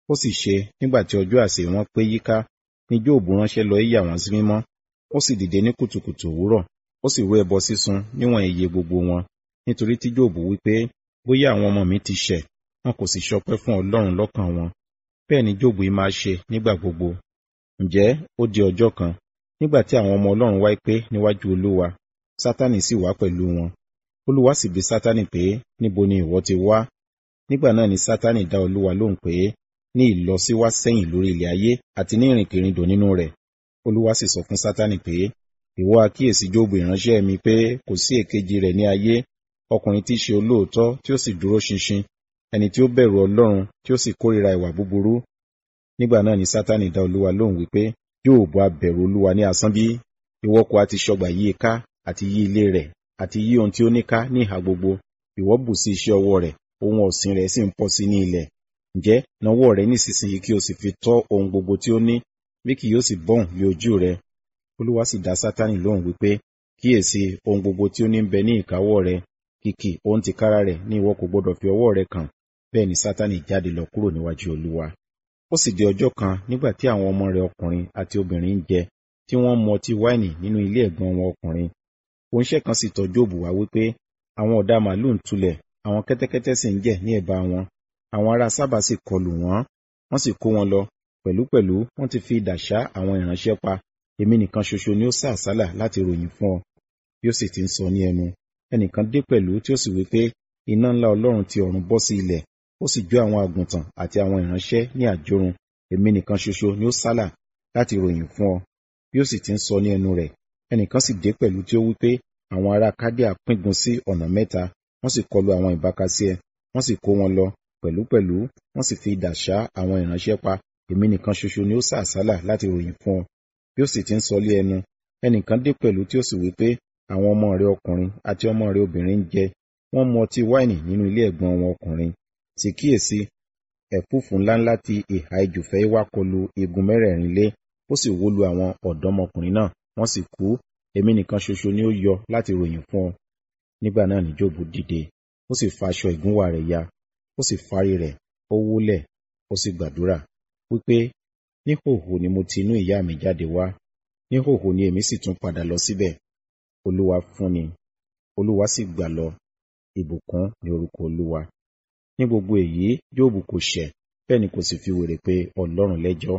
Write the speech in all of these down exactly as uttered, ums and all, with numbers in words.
Ó sì ṣe nígbà tí ọjọ́ àsè wọn pé yíká, ni Jóòbù ránṣẹ́ lọ yà wọ́n sí mímọ́. Ó sì dìde ní kùtùkùtù òwúrọ̀, ó sì rú ẹbọ sísun níwọ̀n iye gbogbo wọn, nítorí tí Jóòbù wí pé, bóyá àwọn ọmọ mi ti ṣẹ̀, wọn kò sì ṣọpẹ́ fún Ọlọ́run lọ́kàn wọn. Bẹ́ẹ̀ ni Jóòbù yìí máa ṣe nígbà gbogbo. Ǹjẹ́ ó di ọjọ́ kan, nígbà tí àwọn ọmọ Ọlọ́run wá pé níwájú Olúwa, Sátánì sì wá pẹ̀lú wọn. Olúwa sì bi Sátánì pé, níbo ni ìwọ ti wá? Nígbà náà ni Sátánì dá Olúwa lóhùn pé, ní ìlọsíwá sẹ́yìn lórí ilẹ̀ ayé àti ní ìrìnkèrindò nínú rẹ̀. Olúwa sì sọ fún Sátánì pé, ìwọ àkíyèsí Jóòbù ìránṣẹ́ mi pé kò sí èkejì rẹ̀ ní ayé, ọkùnrin tí í ṣe olóòótọ́ tí ó sì dúró ṣinṣin, ẹni tí ó bẹ̀rù Ọlọ́run tí ó sì kórìíra ìwà búburú. Nígbà náà ni Sátánì dá Olúwa lóhùn wípé, Jóòbù a bẹ̀rù Olúwa ní asán bí? Ìwọ kò ha ti ṣọgbà yí i ká àti yí ilé rẹ̀ àti yí ohun tí ó ní ká ní ìhà gbogbo. Ìwọ bù sí iṣẹ́ ọwọ́ rẹ̀, ohun ọ̀sìn rẹ̀ sì ń pọ̀ sí ní ilẹ̀. Ǹjẹ́ nawọ́ rẹ̀ nísinsìnyí kí o sì fi tọ́ ohun gbogbo tí ó ní, bí kì yóò sì bọ́hùn lé ojú rẹ̀. Olúwa sì dá Sátánì lóhùn wípé, kíyèsí, ohun gbogbo tí ó ní ń bẹ ní ìkáwọ́ rẹ̀, kìkì ohun tìkára rẹ̀ ni ìwọ kò gbọdọ̀ fi ọwọ́ rẹ̀ kàn. Bẹ́ẹ̀ ni Sátánì jáde lọ kúrò níwájú Olúwa. Ó sì di ọjọ́ kan, nígbà tí àwọn ọmọ rẹ̀ ọkùnrin àti obìnrin ń jẹ, tí wọ́n mu ọtí wáìnì nínú ilé ẹ̀gbọ́n wọn ọkùnrin. Oníṣẹ́ kan sì tọ̀ Jóòbù wá wípé, àwọn ọ̀dà màlúù ń tulẹ̀, àwọn kẹ́tẹ́kẹ́tẹ́ sì ń jẹ̀ ní ẹ̀bá wọn. Àwọn ará Sábà sì kọlù wọ́n, wọ́n sì kó wọn lọ. Pẹ̀lúpẹ̀lú wọ́n ti fi idà ṣá àwọn ìránṣẹ́ pa. Èmi nìkan ṣoṣo ni ó sá àsálà láti ròyìn fún ọ. Bí ó sì ti ń sọ ní ẹnu, ẹnìkan dé pẹ̀lú tí ó sì wí pé, iná ńlá Ọlọ́run ti ọ̀run bọ́ sí ilẹ̀, ó sì jó àwọn àgùntàn àti àwọn ìránṣẹ́ ní àjórun. Èmi nìkan ṣoṣo ni ó sálà láti ròyìn fún ọ. Bí ó sì ti ń sọ ní ẹnu rẹ̀, ẹnìkan sì dé pẹ̀lú tí ó wí pé, àwọn ará Kádíà píngun sí ọ̀nà mẹ́ta, wọ́n sì kọlu àwọn ìbákasíẹ, wọ́n sì kó wọn lọ. Pẹ̀lúpẹ̀lú wọ́n sì fi idà ṣá àwọn ìránṣẹ́ pa. Èmi nìkan ṣoṣo ni ó sá àsálà láti ròyìn fún ọ. Bí ó sì ti ń sọ lé ẹnu, ẹnìkan dé pẹ̀lú tí ó sì wí pé, àwọn ọmọ rẹ̀ ọkùnrin àti ọmọ rẹ̀ obìnrin ń jẹ, wọ́n mu ọtí wáìnì nínú ilé ẹ̀gbọ́n wọn ọkùnrin. Sì kíyèsí, ẹ̀fúùfù ńláńlá ti ìhà ijùfẹ́ wá kọlu igun mẹ́rẹ̀ẹ̀rin ilé, ó sì wó lu àwọn ọ̀dọ́mọkùnrin náà, wọ́n sì kú. Èmi nìkan ṣoṣo ni ó yọ láti ròyìn fún ọ. Nígbà náà ni Jóòbù dìde, ó sì fa aṣọ ìgúnwà rẹ̀ ya, ó sì fárí rẹ̀, ó wólẹ̀, ó sì gbàdúrà, wípé, níhòhò ni mo ti inú ìyá mi jáde wá, níhòhò ni èmi sì tún padà lọ síbẹ̀. Olúwa fúnni, Olúwa sì gbà lọ, ìbùkún ni orúkọ Olúwa. Ní gbogbo èyí, Jóòbù kò ṣẹ̀, bẹ́ẹ̀ ni kò sì fi wèrè pé Ọlọ́run lẹ́jọ́.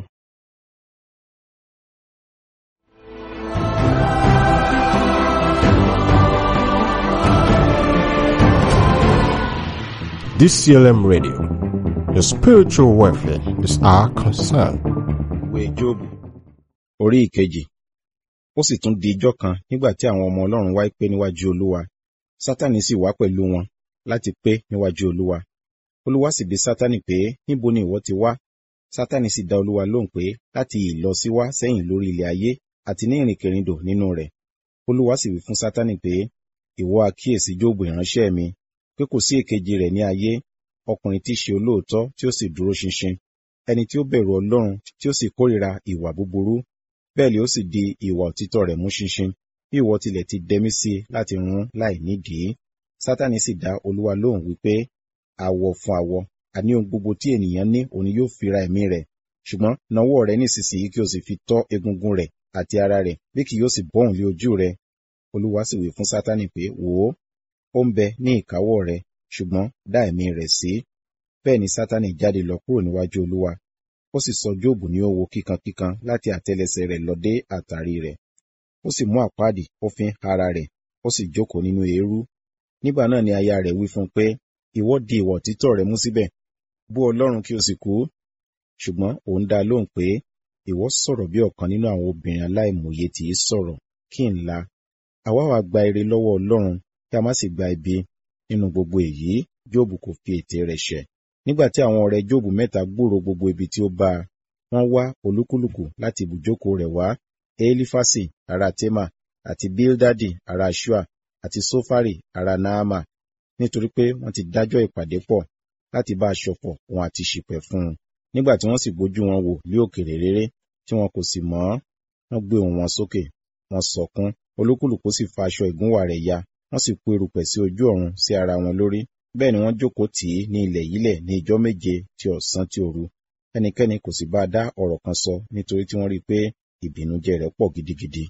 D C L M Radio, your spiritual welfare is our concern. Ìwé Jóòbù, orí ìkejì. Ó sì tún di ijọ́ kan, nígbà tí àwọn ọmọ Ọlọ́run wá pé níwájú Olúwa. Sátánì sì wá pẹ̀lú wọn láti pé níwájú Olúwa. Olúwa sì bi Sátánì pé, níbo ni ìwọ ti wá? Sátánì sì dá Olúwa lóhùn pé, láti ìlọsíwá sẹ́yìn lórí ilẹ̀ ayé àti ní ìrìnkèrindò nínú rẹ̀. Olúwa sì wí fún Sátánì pé, ìwọ àkíyèsí Jóòbù ìránṣẹ́ mi, pé kò sí èkejì rẹ̀ ní ayé, ọkùnrin tí í ṣe olóòótọ́ tí ó sì dúró ṣinṣin, ẹni tí ó bẹ̀rù Ọlọ́run tí ó sì kórìíra ìwà búburú. Bẹ́ẹ̀ ni ó sì di ìwà òtítọ́ rẹ̀ mú ṣinṣin, bí ìwọ tilẹ̀ ti dẹmí sí i láti run láì nídìí. Sátánì sì dá Olúwa lóhùn wípé, awọ fún awọ, àní ohun gbogbo tí ènìyàn ní òun yóò fi ra ẹ̀mí rẹ̀. Ṣùgbọ́n nawọ́ rẹ̀ nísinsìnyí kí o sì fi tọ́ egungun rẹ̀ àti ara rẹ̀, bí kì yóò sì bọ́hùn lé ojú rẹ̀. Olúwa sì wí fún Sátánì pé, wò ó, ó ń bẹ ní ìkáwọ́ rẹ̀, ṣùgbọ́n dá ẹ̀mí rẹ̀ sí. Bẹ́ẹ̀ ni Sátánì jáde lọ kúrò níwájú Olúwa. Ó sì sọ Jóòbù ní owo kíkankíkan láti àtẹ́lẹsẹ̀ rẹ̀ lọ dé àtàrí rẹ̀. Ó sì mú àpáàdì, ó fi ń ara rẹ̀, ó sì jókòó nínú eérú. Nígbà náà ni aya rẹ̀ wí fún un pé, ìwọ di ìwà òtítọ́ rẹ̀ mú síbẹ̀, bú Ọlọ́run kí o sì kú. Ṣùgbọ́n òun dá lóhùn pé, ìwọ sọ̀rọ̀ bí ọ̀kan nínú àwọn obìnrin aláìmòye tí í sọ̀rọ̀, kí n la. Àwa wá gba ire lọ́wọ́ Ọlọ́run, kí a má sì gba ibi. Nínú gbogbo èyí, Jóòbù kò fi ètè rẹ̀ ṣẹ̀. Nígbà tí àwọn ọ̀rẹ́ Jóòbù mẹ́ta gbúròó gbogbo ibi tí ó bá a, wọ́n wá olúkúlùkù láti ibùjókòó rẹ̀ wá, Elifasi ará Tema, àti Bildadi ará Ṣua, àti Sofari ará Naama, nítorí pé wọ́n ti dájọ́ ìpàdé pọ̀ láti bá a ṣọ̀fọ̀ wọn àti ṣìpẹ̀ fún un. Nígbà tí wọ́n sì gbójú wọn wò ní òkèèrè réré, tí wọn kò sì mọ̀ ọ́n, wọ́n gbé ohùn wọn sókè, wọ́n sọkún, olúkúlùkù sì fa aṣọ ìgúnwà rẹ̀ ya, wọ́n sì po erùpẹ̀ sí ojú ọ̀run sí ara wọn lórí. Bẹ́ẹ̀ ni wọ́n jókòó tì í ní ilẹ̀ yílẹ̀ ní ijọ́ méje ti ọ̀sán ti òru. ẹnikẹ́ni kò sì bá a dá ọ̀rọ̀ kan sọ nítorí tí wọ́n rí i pé ìbìnújẹ́ rẹ̀ pọ̀ gidigidi.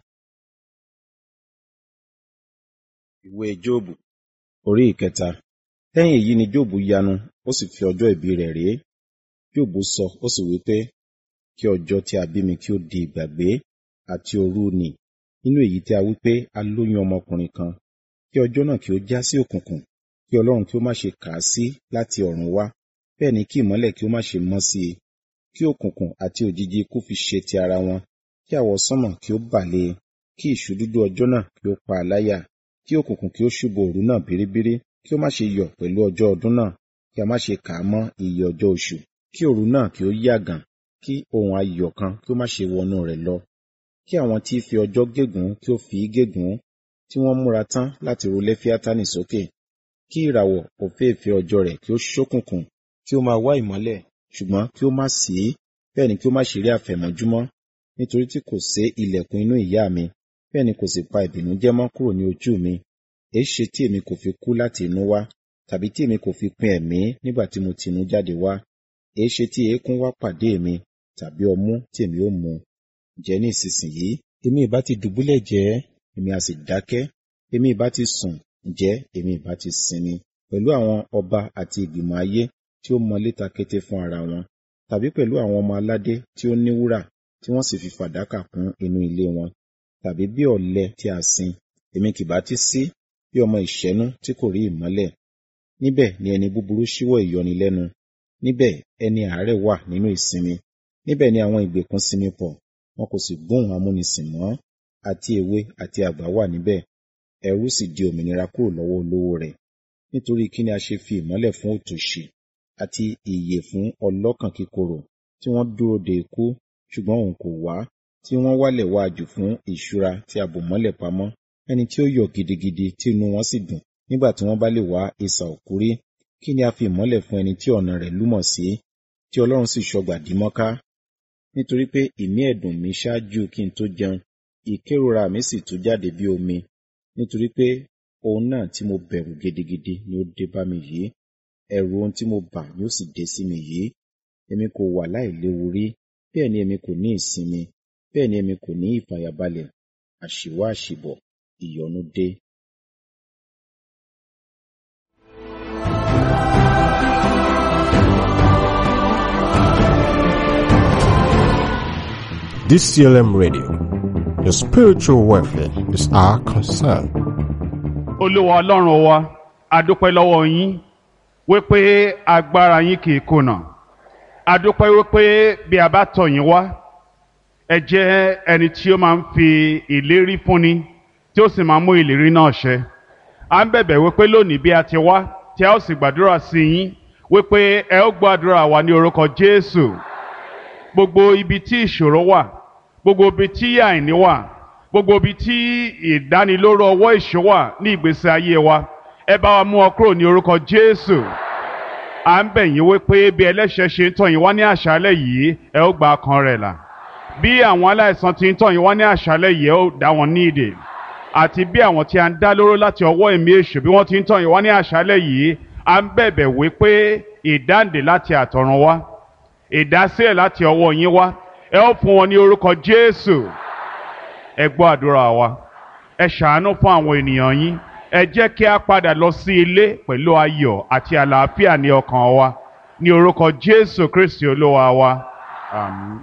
Ìwé Jóòbù orí ìkẹta. Lẹ́yìn èyí ni Jóòbù yanu, ó sì fi ọjọ́ ìbí rẹ̀ ré. Jóòbù sọ, ó sì wí pé, kí ọjọ́ tí a bí mi kí ó di ìgbàgbé àti òru nì, nínú èyí tí a wí pé a lóyún ọmọkùnrin kan. Kí ọjọ́ náà kí ó já sí òkùnkùn, kí Ọlọ́run kí ó má ṣe kà á sí láti ọ̀run wá, bẹ́ẹ̀ ni kí ìmọ́lẹ̀ kí ó má ṣe mọ́ sí i. Kí òkùnkùn àti òjìji ikú fi ṣe ti ara wọn, kí àwọsánmọ̀ kí ó bà lé e, kí ìṣúdúdú ọjọ́ náà kí ó pa á láyà, kí òkùnkùn kí ó ṣúbọ òru náà bíríbírí, kí ó má ṣe yọ̀ pẹ̀lú ọjọ́ ọdún náà, kí a má ṣe kà á mọ́ iye ọjọ́ oṣù. Kí òru náà kí ó yàgàn, kí ohun ayọ̀ kan kí ó má ṣe wọnú rẹ̀ lọ. Kí àwọn tí í fi ọjọ́ gégùn kí ó fi í gégùn, tí wọ́n múra tán láti ru Léfíátánì sókè. Kí ìràwọ̀ òféèfé ọjọ́ rẹ̀ kí ó ṣókùnkùn, kí ó máa wá ìmọ́lẹ̀, ṣùgbọ́n kí ó má sí í, bẹ́ẹ̀ ni kí ó má ṣe rí àfẹ̀mọ́júmọ́. Nítorí tí kò sé ilẹ̀kùn inú ìyá mi, bẹ́ẹ̀ ni kò sì pa ìbìnújẹ́ mọ́ kúrò ní ojú mi. Èéṣe tí èmi kò fi kú láti inú wá, tàbí tí èmi kò fi pin ẹ̀mí nígbà tí mo ti inú jáde wá? Èéṣe tí eékún wá pàdé mi, tàbí ọmú tí èmi ó mu? Ǹjẹ́ ní ìsinsìnyí, èmi ìbá ti dùbúlẹ̀ jẹ́, èmi a sì dákẹ́, èmi ìbá ti sùn, ǹjẹ́ èmi ìbá ti sinmi, pẹ̀lú àwọn ọba àti ìgbìmọ̀ ayé tí ó mọ léta kété fún ara wọn, tàbí pẹ̀lú àwọn ọmọ aládé tí ó ní wúrà, tí wọ́n sì fi fàdákà kún inú ilé wọn, tàbí bí ọ̀lẹ tí a sin, èmi kì bá ti sí, bí ọmọ ìṣẹ́nú tí kò rí ìmọ́lẹ̀. Níbẹ̀ ni ẹni búburú ṣíwọ́ ìyọnilẹ́nu, níbẹ̀ ẹni àárẹ̀ wà nínú ìsinmi, níbẹ̀ ni àwọn ìgbèkùn sinmi pọ̀, wọn kò sì gbóhùn amúnisìn mọ́, àti èwe àti àgbà wà níbẹ̀, ẹrú sì di òmìnira kúrò lọ́wọ́ olówó rẹ̀. Nítorí kí ni a ṣe fi ìmọ́lẹ̀ fún òtòṣì, àti ìyè fún ọlọ́kàn kíkorò, tí wọ́n dúró de ikú, ṣùgbọ́n òun kò wá, tí wọ́n wálẹ̀ wá jù fún ìṣúra tí a bò mọ́lẹ̀ pamọ́, ẹni tí ó yọ̀ gidigidi tí inú wọn sì dùn nígbà tí wọ́n bá lè wá isà òkú rí. Kí ni a fi ìmọ́lẹ̀ fún ẹni tí ọ̀nà rẹ̀ lúmọ̀ sí, tí Ọlọ́run sì ṣọgbà dí mọ́ká? Nítorí pé ìmí ẹ̀dùn mi ṣáájú kí n tó jẹun, ìkérora mi sì tú jáde bí omi, nítorí pé ohun náà tí mo bẹ̀rù gidigidi ni ó dé bá mi yìí, ẹ̀rù ohun tí mo bà ni ó sì dé sí mi yìí. Èmi kò wà láìléwu rí, bẹ́ẹ̀ ni èmi kò ní ìsinmi, bẹ́ẹ̀ ni èmi kò ní ìfàyàbalẹ̀, àṣìwá àṣìbọ̀, ìyọnu dé. D C L M Radio, your spiritual welfare is our concern. Olúwa Ọlọ́run wa, a dúpẹ́ lọ́wọ́ yín wípé agbára yín kì í kùnà. A dúpẹ́ wípé bí a bá tọ̀ yín wá, ẹ jẹ́ ẹni tí ó máa ń fi ìlérí fúnni, tí ó sì máa mú ìlérí náà ṣẹ. À ń bẹ̀bẹ̀ wípé lónìí bí a ti wá, tí a ó sì gbàdúrà sí yín, wípé ẹ ó gbọ́ àdúrà wa ní orúkọ Jésù. Gbogbo ibi tí ìṣòro wà, gbogbo ibi tí àìní wà, gbogbo ibi tí ìdánilóró ọwọ́ èṣù wà ní ìgbésí ayé wa, ẹ bá wa mú ọ kúrò ní orúkọ Jésù. À ń bẹ̀ yín wípé bí ẹlẹ́ṣẹ̀ ṣe ń tọ̀ yín wá ní àṣálẹ́ yìí, ẹ ó gba ọkàn rẹ̀ là. Bí àwọn aláìsàn ti ń tọ̀ yín wá ní àṣálẹ́ yìí, ẹ ó dá wọn ní ìdè. Àti bí àwọn tí a ń dá lóró láti ọwọ́ ẹ̀mí èṣù bí wọ́n ti ń tọ̀ yín wá ní àṣálẹ́ yìí, à ń bẹ̀bẹ̀ wípé ìdáǹdè láti àtọ̀run wá, ìdásílẹ̀ láti ọwọ́ yín wá, ẹ ó fún wọn ní orúkọ Jésù. Ẹ gbọ́ àdúrà wa, ẹ ṣàánú fún àwọn ènìyàn yín, ẹ jẹ́ kí a padà lọ sí ilé pẹ̀lú ayọ̀ àti àlàáfíà ní ọkàn wa, ní orúkọ Jésù Kristi Olúwa wa. Àmín.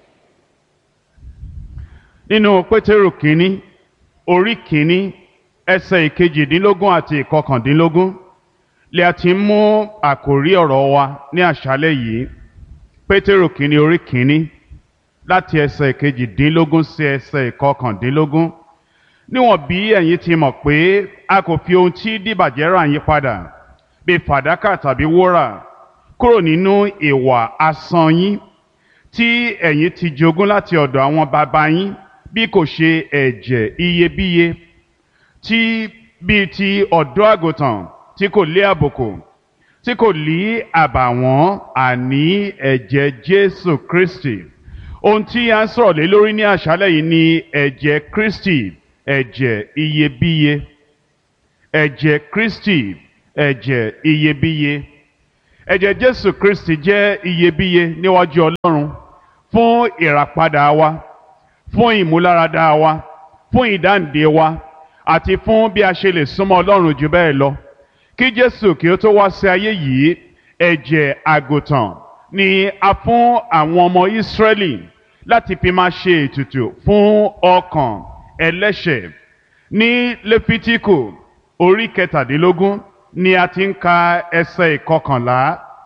Nínú Pétérù kínní, orí kínní, ẹsẹ̀ ìkejìdínlógún àti ìkọkàndínlógún, lè a ti mú àkòrí ọ̀rọ̀ wa ní àṣálẹ́ yìí. Pétérù kínní orí kínní, láti ẹsẹ̀ ìkejìdínlógún sí ẹsẹ̀ ìkọkàndínlógún. Níwọ̀n bí ẹ̀yin ti mọ̀ pé a kò fi ohun tí dìbàjẹ́ rà yín padà, bí fàdákà tàbí wúrà, kúrò nínú ìwà asán yín tí ẹ̀yin ti jogún láti ọ̀dọ̀ àwọn baba yín, bí kò ṣe ẹ̀jẹ̀ iyebíye tí bíi ti ọ̀dọ́ àgùntàn tí kò lé àbùkù, tí kò lí àbàwọ́n, àní ẹ̀jẹ̀ Jésù Kristi. Ohun tí a ń sọ̀rọ̀ lé lórí ní àṣálẹ́ yìí ni ẹ̀jẹ̀ Kristi, ẹ̀jẹ̀ iyebíye. Ẹ̀jẹ̀ Kristi, ẹ̀jẹ̀ iyebíye. ẹ̀jẹ̀ Jésù Kristi jẹ́ iyebíye níwájú Ọlọ́run fún ìràpadà wa, fún ìmúláradá wa, fún ìdáǹdè wa, àti fún bí a ṣe lè súnmọ́ Ọlọ́run jù bẹ́ẹ̀ lọ. Kí Jésù kí ó tó wá sí ayé yìí, ẹ̀jẹ̀ àgùntàn ni a fún àwọn ọmọ Ísírẹ́lì láti fi máa ṣe ètùtù fún ọkàn ẹlẹ́ṣẹ̀. Ní Léfítíkù orí kẹtàdínlógún ni a ti ń ka ẹsẹ̀ ìkọkànlá.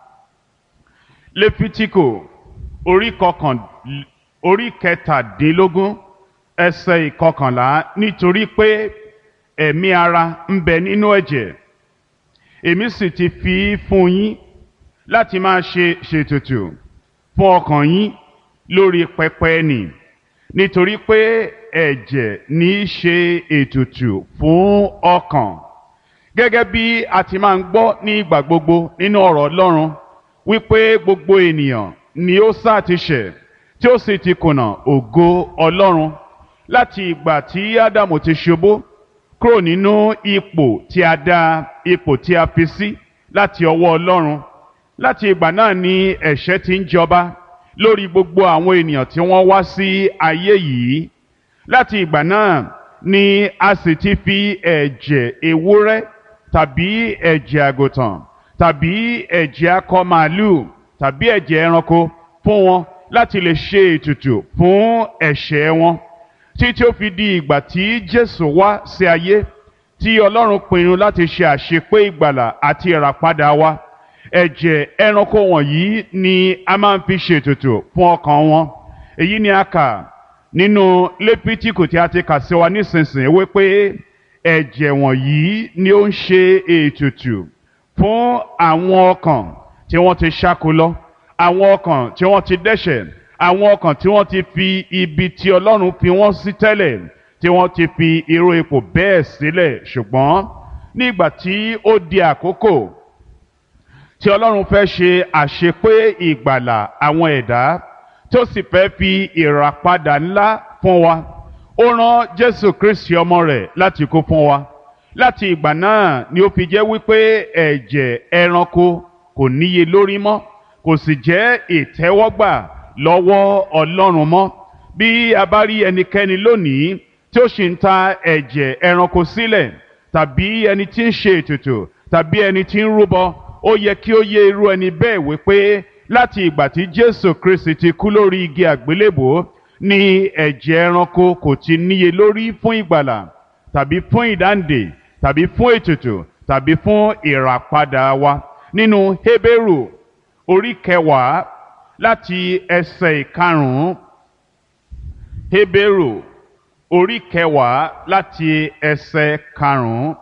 Léfítíkù orí kọkàn orí kẹtàdínlógún ẹsẹ̀ ìkọkànlá, nítorí pé ẹ̀mí ara ń bẹ nínú ẹ̀jẹ̀, èmi sì ti fi fún yín láti máa ṣe ṣètùtù fún ọkàn yín lórí pẹpẹ nì, nítorí pé ẹ̀jẹ̀ ní í ṣe ètùtù fún ọkàn. Gẹ́gẹ́ bí a ti máa ń gbọ́ ní ìgbà gbogbo nínú ọ̀rọ̀ Ọlọ́run wípé gbogbo ènìyàn ni ó sá ti ṣẹ̀ tí ó sì ti kùnà ògo Ọlọ́run láti ìgbà tí Ádámù ti ṣubú kúrò nínú ipò tí a dá, ipò tí a fi sí láti ọwọ́ Ọlọ́run. Láti ìgbà náà ni ẹ̀ṣẹ̀ ti ń jọba lórí gbogbo àwọn ènìyàn tí wọ́n wá sí ayé yìí. Láti ìgbà náà ni a sì ti fi ẹ̀jẹ̀ ewúrẹ́ tàbí ẹ̀jẹ̀ àgùntàn tàbí ẹ̀jẹ̀ akọ màálù tàbí ẹ̀jẹ̀ ẹranko fún wọn láti lè ṣe ètùtù fún ẹ̀ṣẹ̀ wọn, títí ó fi di ìgbà tí Jésù wá sí ayé, tí Ọlọ́run pinnu láti ṣe àṣepé ìgbàlà àti ìràpadà wa. Ẹ̀jẹ̀ ẹranko wọ̀nyí ni a máa ń fi ṣètùtù fún ọkàn wọn. Èyí ni a kà nínú Léfítíkù tí a ti kà sí wa nísinsìnyí wípé ẹ̀jẹ̀ wọ̀nyí ni ó ń ṣe ètùtù fún àwọn ọkàn tí wọ́n ti ṣáko lọ, àwọn ọkàn tí wọ́n ti dẹ́ṣẹ̀, àwọn ọkàn tí wọ́n ti fi ibi tí Ọlọ́run fi wọ́n sí tẹ́lẹ̀, tí wọ́n ti fi irú ipò bẹ́ẹ̀ sílẹ̀. Ṣùgbọ́n nígbà tí ó di àkókò tí Ọlọ́run fẹ́ ṣe àṣepé ìgbàlà àwọn ẹ̀dá, tí ó sì fẹ́ fi ìràpadà ńlá fún wa, ó rán Jésù Kristi ọmọ rẹ̀ láti kú fún wa. Láti ìgbà náà ni ó fi jẹ́ wípé ẹ̀jẹ̀ ẹranko kò níye lórí mọ́, kò sì jẹ́ ìtẹ́wọ́gbà lọ́wọ́ Ọlọ́run mọ́. Bí a bá rí ẹnikẹ́ni lónìí tí ó sì ń ta ẹ̀jẹ̀ ẹranko sílẹ̀, tàbí ẹni tí ń ṣe ètùtù, tàbí ẹni tí ń rúbọ, ó yẹ kí ó yé irú ẹni bẹ́ẹ̀ wípé láti ìgbà tí Jésù Kristi ti kú lórí igi àgbélébùú ni ẹ̀jẹ̀ ẹranko kò ti níye lórí fún ìgbàlà, tàbí fún ìdáǹdè, tàbí fún ètùtù, tàbí fún ìràpadà wa. Nínú Hébérù orí kẹwàá láti ẹsẹ̀ ìkarùn-ún, Hébérù orí kẹwàá láti ẹsẹ̀ karùn-ún.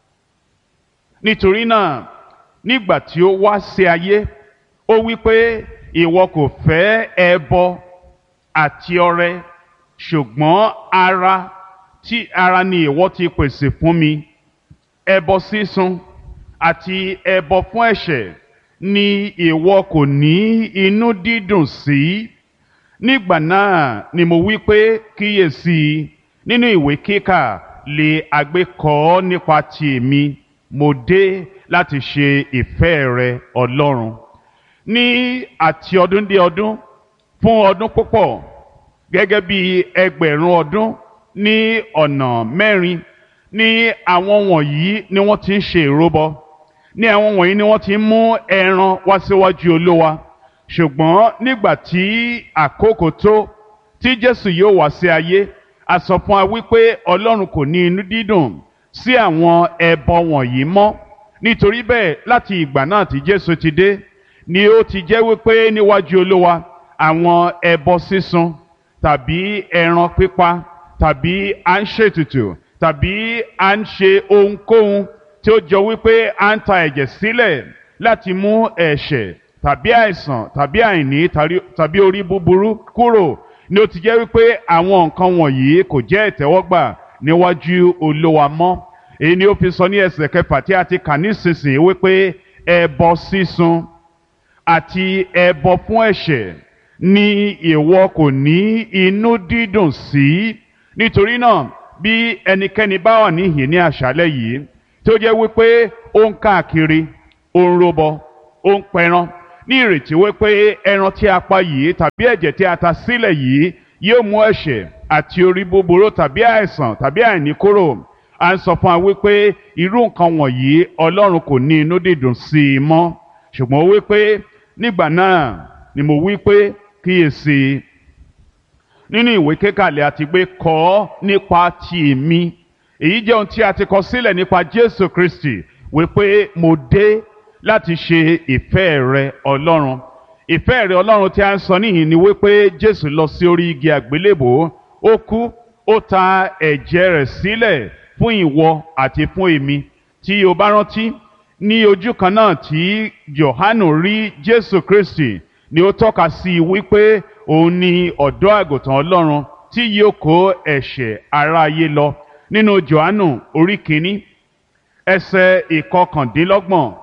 Nítorí náà, nígbà tí ó wá sí ayé, ó wí pé ìwọ kò fẹ́ ẹbọ àti ọrẹ, ṣùgbọ́n ara tí ara ni ìwọ ti pèsè fún mi. Ẹbọ sísun àti ẹbọ fún ẹ̀ṣẹ̀ ni ìwọ kò ní inú dídùn sí. Nígbà náà ni mo wí pé kíyèsí, nínú ìwé kíkà lè àgbékọ nípa ti èmi, mo dé láti ṣe ìfẹ́ rẹ Ọlọ́run. Ní àti ọdún dé ọdún, fún ọdún púpọ̀, gẹ́gẹ́ bí ẹgbẹ̀rún ọdún ní ọ̀nà mẹ́rin, ní àwọn wọ̀nyí ni wọ́n ti ń ṣe ìrúbọ, ní àwọn wọ̀nyí ni wọ́n ti ń mú ẹran wá síwájú Olúwa. Ṣùgbọ́n nígbà tí àkókò tó tí Jésù yóò wá sí ayé, a sọ fún wa wípé Ọlọ́run kò ní inú dídùn sí àwọn ẹbọ wọ̀nyí mọ́. Nítorí bẹ́ẹ̀, láti ìgbà náà tí Jésù ti dé, ni ó ti jẹ́ wípé níwájú Olúwa àwọn ẹbọ sísun tàbí ẹran pípa tàbí à ń ṣètùtù tàbí à ń ṣe ohunkóhun tí ó jọ wípé à ń ta ẹ̀jẹ̀ sílẹ̀ láti mú ẹ̀ṣẹ̀ tàbí àìsàn tàbí àìní tàbí orí búburú kúrò, ni ó ti jẹ́ wípé àwọn nǹkan wọ̀nyí kò jẹ́ ìtẹ́wọ́gbà níwájú Olúwa mọ́. Èyí ni ó fi sọ ní ẹsẹ̀ kẹfà tí a ti kà nísinsìnyí wípé ẹbọ sísun àti ẹbọ fún ẹ̀ṣẹ̀ ni ìwọ kò ní inú dídùn sí. Nítorí náà, bí ẹnikẹ́ni bá wà níhìn ní àṣálẹ́ yìí tí ó jẹ́ wípé ó ń káàkiri, ó ń rúbọ, ó ń pẹran ní ìrètí wípé ẹran tí a pa yìí tàbí ẹ̀jẹ̀ tí a ta sílẹ̀ yìí yóò mú ẹ̀ṣẹ̀ àti orí búburú tàbí àìsàn tàbí àìní kúrò. À ń sọ fún wa wípé irú nǹkan wọ̀nyí Ọlọ́run kò ní inú dídùn sí i mọ́. Ṣùgbọ́n wípé nígbà náà ni mo wípé kíyèsí nínú ìwé kékàlẹ̀ àti pé kọ ọ́ nípa ti èmi. Èyí jẹ́ ohun tí a ti kọ sílẹ̀ nípa Jésù Kristi wípé mo dé láti ṣe ìfẹ́ rẹ Ọlọ́run. Ìfẹ́ rẹ Ọlọ́run tí a ń sọ níhìn ni wípé Jésù lọ sí orí igi àgbélébò, ó kú, ó ta ẹ̀jẹ̀ rẹ̀ sílẹ̀ fún ìwọ àti fún èmi. Tí o bá rántí, ní ojú kan náà tí Jòhánù rí Jésù Kristi ni ó tọ́ka sí wípé òun ni ọ̀dọ́ àgùntàn Ọlọ́run tí yóò kó ẹ̀ṣẹ̀ aráyé lọ. Nínú Jòhánù orí kìíní ẹsẹ̀ ìkọkàndínlọ́gbọ̀n,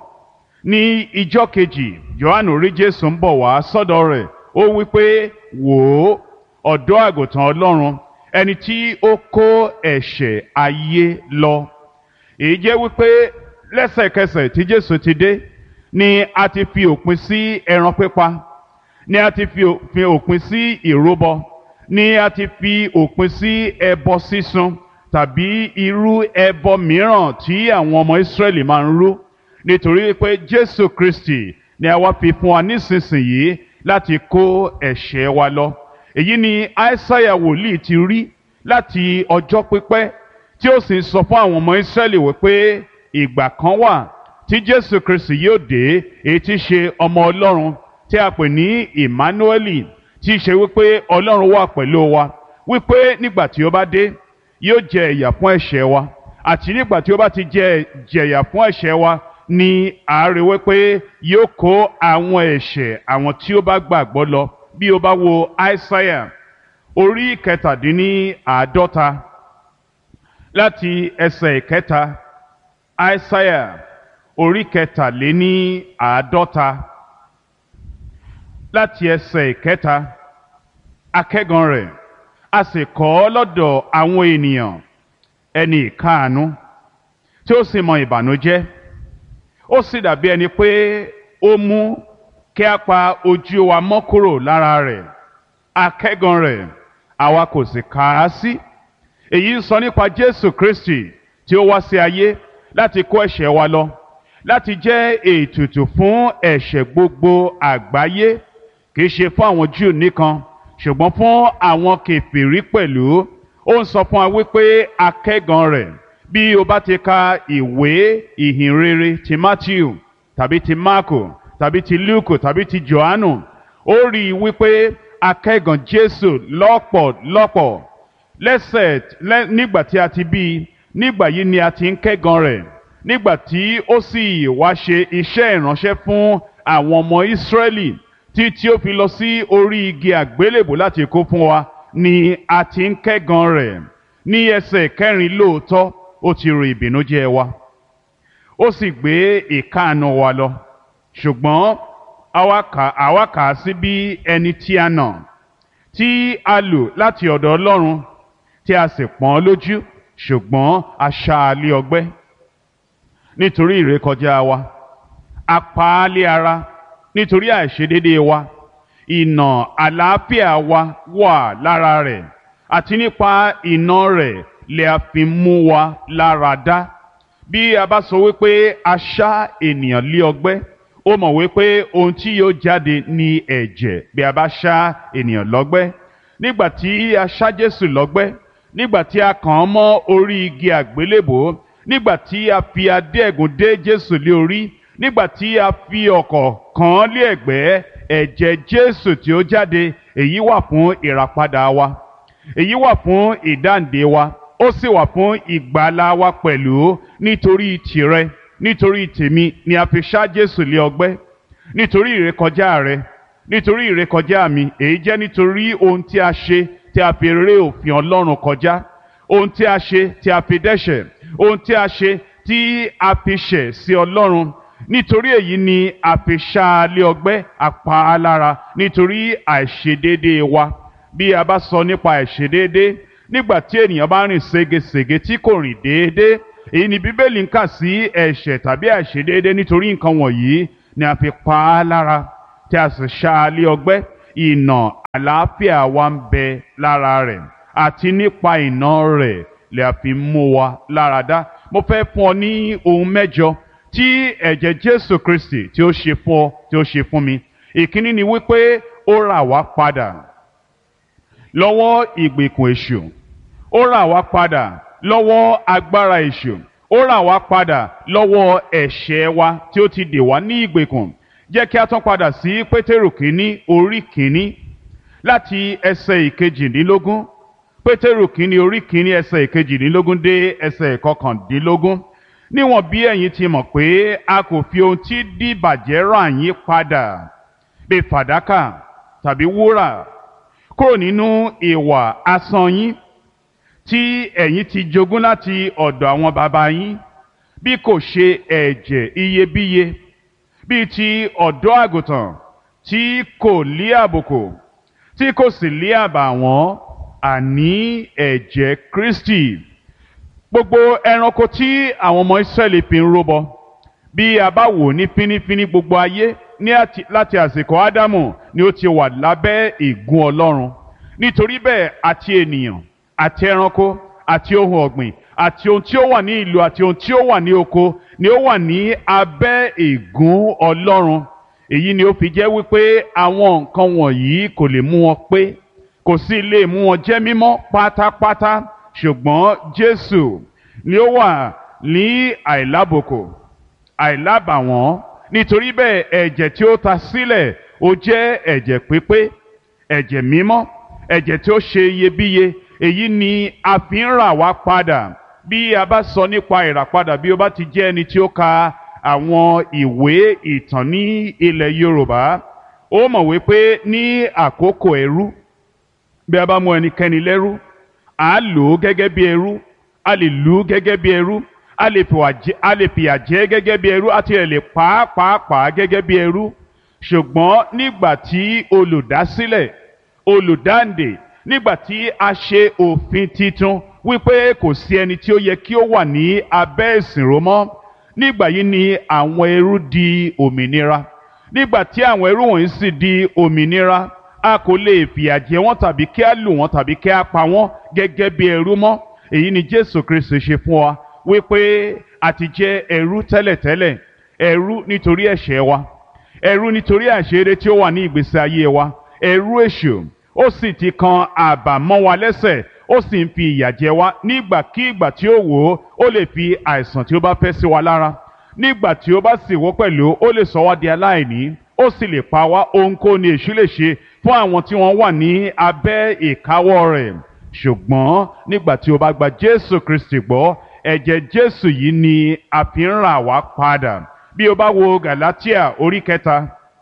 ní ijọ́ kejì Jòhánù rí Jésù ń bọ̀ wá sọ́dọ̀ rẹ̀, ó wípé wò ó, ọ̀dọ́ àgùntàn Ọlọ́run, ẹni tí ó kó ẹ̀ṣẹ̀ ayé lọ. Èyí jẹ́ wípé lẹ́sẹ̀kẹsẹ̀ tí Jésù ti dé ni a ti fi òpin sí ẹran pípa, ni a ti fi òpin sí ìrúbọ, ni a ti fi òpin sí ẹbọ sísun tàbí irú ẹbọ mìíràn tí àwọn ọmọ Ísírẹ́lì máa ń rú, nítorí pé Jésù Kristi ni a wá fi fún wa nísinsìnyí láti kó ẹ̀ṣẹ̀ wa lọ. Èyí ni Aísáyà wòlíì ti rí láti ọjọ́ pípẹ́, tí ó sì ń sọ fún àwọn ọmọ Ísírẹ́lì wípé ìgbà kan wà tí Jésù Kristi yóò dé, èyí tí ṣe ọmọ Ọlọ́run tí a pè ní Emmanueli, tí ṣe wípé Ọlọ́run wà pẹ̀lú wa, wípé nígbà tí ó bá dé yóò jẹ ìyà fún ẹ̀ṣẹ̀ wa, àti nígbà tí ó bá ti jẹ ìyà fún ẹ̀ṣẹ̀ wa ni a rí wípé yóò kó àwọn ẹ̀ṣẹ̀ àwọn tí ó bá gbàgbọ́ lọ. Bí o bá wo Aísáyà orí kẹtàdínní àádọ́ta láti ẹsẹ̀ ìkẹta, Aísáyà orí kẹtàléní àádọ́ta láti ẹsẹ̀ ìkẹta, akẹ́gan rẹ̀ a sì kọ́ ọ́ lọ́dọ̀ àwọn ènìyàn, ẹni ìkáàánú tí ó sì mọ ìbànújẹ́, ó sì dàbí ẹni pé ó mú kí a pa ojú wa mọ́ kúrò lára rẹ̀. Akẹ́gan rẹ̀ àwa kò sì kà á sí. Èyí ń sọ nípa Jésù Kristi tí ó wá sí ayé láti kó ẹ̀ṣẹ̀ wa lọ, láti jẹ́ ètùtù fún ẹ̀ṣẹ̀ gbogbo àgbáyé, kì í ṣe fún àwọn Júù nìkan ṣùgbọ́n fún àwọn kèfèrí pẹ̀lú. Ó ń sọ fún wa wípé akẹ́gan rẹ̀, bí o bá ti ka ìwé ìhìnrere ti Matthew tàbí ti Marko tàbí ti Luke tàbí ti Johannu, ó rí i wípé akẹ́gan Jésù lọ́pọ̀lọpọ̀ lẹ́sẹ̀ nígbà tí a ti bí i, nígbà yìí ni a ti ń kẹ́gan rẹ̀. Nígbà tí ó sì wá ṣe iṣẹ́ ìránṣẹ́ fún àwọn ọmọ Ísírẹ́lì tí tí ó fi lọ sí orí igi àgbélébò láti kú fún wa ni a ti ń kẹ́gan rẹ̀. Ní ẹsẹ̀ kẹrin lóòótọ́ ó ti rò ìbìnújẹ́ wa, ó sì gbé ìkáàánú wa lọ, ṣùgbọ́n àwa kà á sí bí ẹni tí a nà, tí a lù láti ọ̀dọ̀ Ọlọ́run, tí a sì pọ́n lójú, ṣùgbọ́n a ṣá a lé ọgbẹ́ nítorí ìrékọjá wa, a pa á lé ara nítorí àìṣedéédéé wa. Ìnà àlàáfíà wa wà lára rẹ̀, àti nípa ìnà rẹ̀ lè a fi mú wa lára dá. Bí a bá sọ wípé a ṣá ènìyàn lé ọgbẹ́, ó mọ̀ wípé ohun tí yóò jáde ní ẹ̀jẹ̀ bí a bá ṣá ènìyàn lọ́gbẹ́. Nígbà tí a ṣá Jésù lọ́gbẹ́, nígbà tí a kàn án mọ́ orí igi àgbélébò, nígbà tí a fi adé ẹ̀gún dé Jésù lé orí, nígbà tí a fi ọ̀kọ̀ kàn án lé ẹ̀gbẹ́, ẹ̀jẹ̀ Jésù tí ó jáde, èyí wà fún ìràpadà wa, èyí wà fún ìdáǹdè wa, ó sì wà fún ìgbàlà wa pẹ̀lú. Nítorí tìrẹ, nítorí tèmi ni a fi ṣá Jésù lé ọgbẹ́, nítorí ìrékọjá rẹ, nítorí ìrékọjá mi. Èyí jẹ́ nítorí ohun tí a ṣe tí a fi ré òfin Ọlọ́run kọjá, ohun tí a ṣe tí a fi dẹ́ṣẹ̀, ohun tí a ṣe tí a fi ṣẹ̀ sí Ọlọ́run. Nítorí èyí ni a fi ṣá a lé ọgbẹ́, a pa á lára nítorí àìṣedéédéé wa. Bí a bá sọ nípa àìṣedéédéé, nígbà tí ènìyàn bá rìn ségesège tí kò rìn déédéé, èyí ni Bíbélì ń kà sí ẹ̀ṣẹ̀ tàbí àìṣedéédéé. Nítorí nǹkan wọ̀nyí ni a fi pa á lára tí a sì ṣá a lé ọgbẹ́, ìnà àlàáfíà wa ń bẹ lára rẹ̀, àti nípa ìnà rẹ̀ lè a fi mú wa lára dá. Mo fẹ́ fún ọ ní ohun mẹ́jọ tí ẹ̀jẹ̀ Jésù Kristi tí ó ṣe fún ọ, tí ó ṣe fún mi. Ìkíní ni wípé ó rà wá padà lọ́wọ́ ìgbèkùn èṣù. Ó rà wá padà lọ́wọ́ agbára èṣù. Ó rà wá padà lọ́wọ́ ẹ̀ṣẹ̀ wa tí ó ti dè wá ní ìgbèkùn. Jẹ́ kí a tún padà sí Pétérù kínní orí kínní láti ẹsẹ̀ ìkejìdínlógún. Pétérù kínní orí kínní ẹsẹ̀ ìkejìdínlógún dé ẹsẹ̀ ìkọkàndínlógún. Níwọ̀n bí ẹ̀yin ti mọ̀ pé a kò fi ohun tí díbàjẹ́ rà yín padà bí fàdákà tàbí wúrà kúrò nínú ìwà asán yín tí ẹ̀yin ti jogún láti ọ̀dọ̀ àwọn baba yín, bí kò ṣe ẹ̀jẹ̀ iyebíye bíi ti ọ̀dọ́ àgùntàn tí kò lé àbùkù tí kò sì lé àbàwọ́n, àní ẹ̀jẹ̀ Kristi. Gbogbo ẹranko tí àwọn ọmọ Ísírẹ́lì fi ń rúbọ, bí a bá wò ní fínífíní, gbogbo ayé ní àti láti àsìkò Ádámù ni ó ti wà lábẹ́ ìgún Ọlọ́run. Nítorí bẹ́ẹ̀ àti ènìyàn àti ẹranko àti ohun ọ̀gbìn àti ohun tí ó wà ní ìlú àti ohun tí ó wà ní oko ni ó wà ní abẹ́ ìgún Ọlọ́run. Èyí ni ó fi jẹ́ wípé àwọn nǹkan wọ̀nyí kò lè mú wọn pé, kò sì lè mú wọn jẹ́ mímọ́ pátápátá. Ṣùgbọ́n Jésù ni ó wà ní àìlábùkù, àìlábàwọ́n. Nítorí bẹ́ẹ̀ ẹ̀jẹ̀ tí ó ta sílẹ̀ ó jẹ́ ẹ̀jẹ̀ pípé, ẹ̀jẹ̀ mímọ́, ẹ̀jẹ̀ tí ó ṣe iyebíye. Èyí ni a fi ń rà wá padà. Bí a bá sọ nípa ìràpadà, bí ó bá ti jẹ́ ẹni tí ó ka àwọn ìwé ìtàn ní ilẹ̀ Yorùbá, ó mọ̀ wípé ní àkókò ẹrú, bí a bá mú ẹnikẹ́ni lẹ́rú, à lò ó gẹ́gẹ́ bí ẹrú, a lè lù ú gẹ́gẹ́ bí ẹrú, a lè fìyà jẹ gẹ́gẹ́ bí ẹrú, àti ẹ̀ lè pa á pàápàá gẹ́gẹ́ bí ẹrú. Ṣùgbọ́n nígbà tí olùdásílẹ̀, olùdáǹdè, nígbà tí a ṣe òfin titun wípé kò sí ẹni tí ó yẹ kí ó wà ní abẹ́ ìsìnró mọ́, nígbà yìí ni àwọn ẹrú di òmìnira. Nígbà tí àwọn ẹrú wọ̀nyí sì di òmìnira, a kò lè fìyà jẹ wọ́n tàbí kí a lù wọ́n tàbí kí a pa wọ́n gẹ́gẹ́ bí ẹrú mọ́. Èyí ni Jésù Kristi ṣe fún wa wípé a ti jẹ́ ẹrú tẹ́lẹ̀tẹ́lẹ̀, ẹrú nítorí ẹ̀ṣẹ̀ wa, ẹrú nítorí àṣírí tí ó wà ní ìgbésí ayé wa, ẹrú èṣù. Ó sì ti kan àbà mọ́ wa lẹ́sẹ̀, ó sì ń fi ìyà jẹ wá. Nígbàkígbà tí ó wò ó, ó lè fi àìsàn tí ó bá fẹ́ sí wa lára. Nígbà tí ó bá sì wò pẹ̀lú, ó lè sọ wá di aláìní, ó sì lè pa wá. Ohunkóhun ni èṣù lè ṣe fún àwọn tí wọ́n wà ní abẹ́ ìkáwọ́ rẹ̀. Ṣùgbọ́n nígbà tí ó bá gba Jésù Kristi gbọ́, ẹ̀jẹ̀ Jésù yìí ni a fi ń rà wá padà. Bí o bá wo Gàlátíà orí kẹta,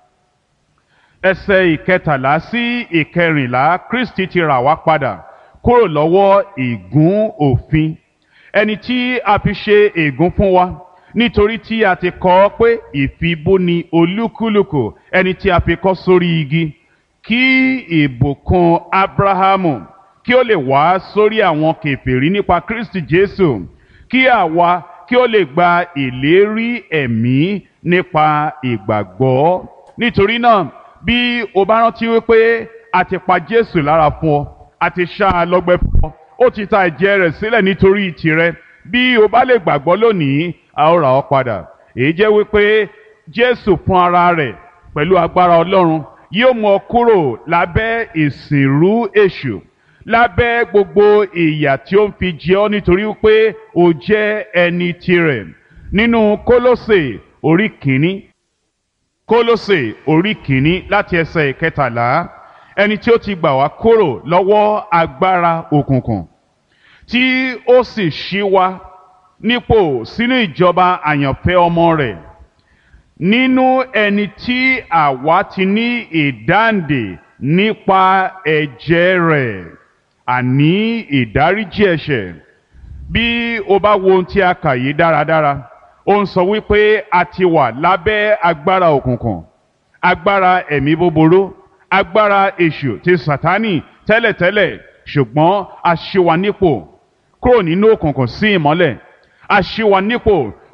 ẹsẹ̀ ìkẹtàlá sí ìkẹrìnlá, Kristi ti rà wá padà kúrò lọ́wọ́ ìgún òfin, ẹni tí a fi ṣe ègún fún wa, nítorí tí a ti kọ ọ́ pé ìfibú ni olúkúlùkù ẹni tí a fi kọ́ sórí igi, kí ìbùkún Ábúráhámù kí ó lè wá sórí àwọn kèfèrí nípa Kristi Jésù, kí àwa kí ó lè gba ìlérí ẹ̀mí nípa ìgbàgbọ́. Nítorí náà, bí o bá rántí wípé a ti pa Jésù lára fún ọ, a ti ṣá a lọ́gbẹ́ fún ọ, ó ti ta ẹ̀jẹ̀ rẹ̀ sílẹ̀ nítorí tìrẹ. Bí o bá lè gbàgbọ́ lónìí, a ó rà ọ́ padà. Èyí jẹ́ wípé Jésù fún ara rẹ̀ pẹ̀lú agbára Ọlọ́run yóò mú ọ kúrò lábẹ́ ìsìnrú èṣù, lábẹ́ gbogbo ìyà tí ó ń fi jẹ ọ́ nítorí wípé o jẹ́ ẹni tirẹ̀. Nínú Kólósè orí kìíní, Kólósè orí kìíní láti ẹsẹ̀ ìkẹtàlá, ẹni tí ó ti gbà wá kúrò lọ́wọ́ agbára òkùnkùn, tí ó sì ṣí wa nípò sínú ìjọba àyànfẹ́ ọmọ rẹ̀, nínú ẹni tí àwa ti ní ìdáǹdè nípa ẹ̀jẹ̀ rẹ̀, àní ìdáríjì ẹ̀ṣẹ̀. Bí o bá wo ohun tí a kà yìí dáradára, ó ń sọ wípé a ti wà lábẹ́ agbára òkùnkùn, agbára ẹ̀mí búburú, agbára èṣù ti Sátánì tẹ́lẹ̀tẹ́lẹ̀. Ṣùgbọ́n a ṣí wa nípò kúrò nínú òkùnkùn sí ìmọ́lẹ̀, a ṣí wa nípò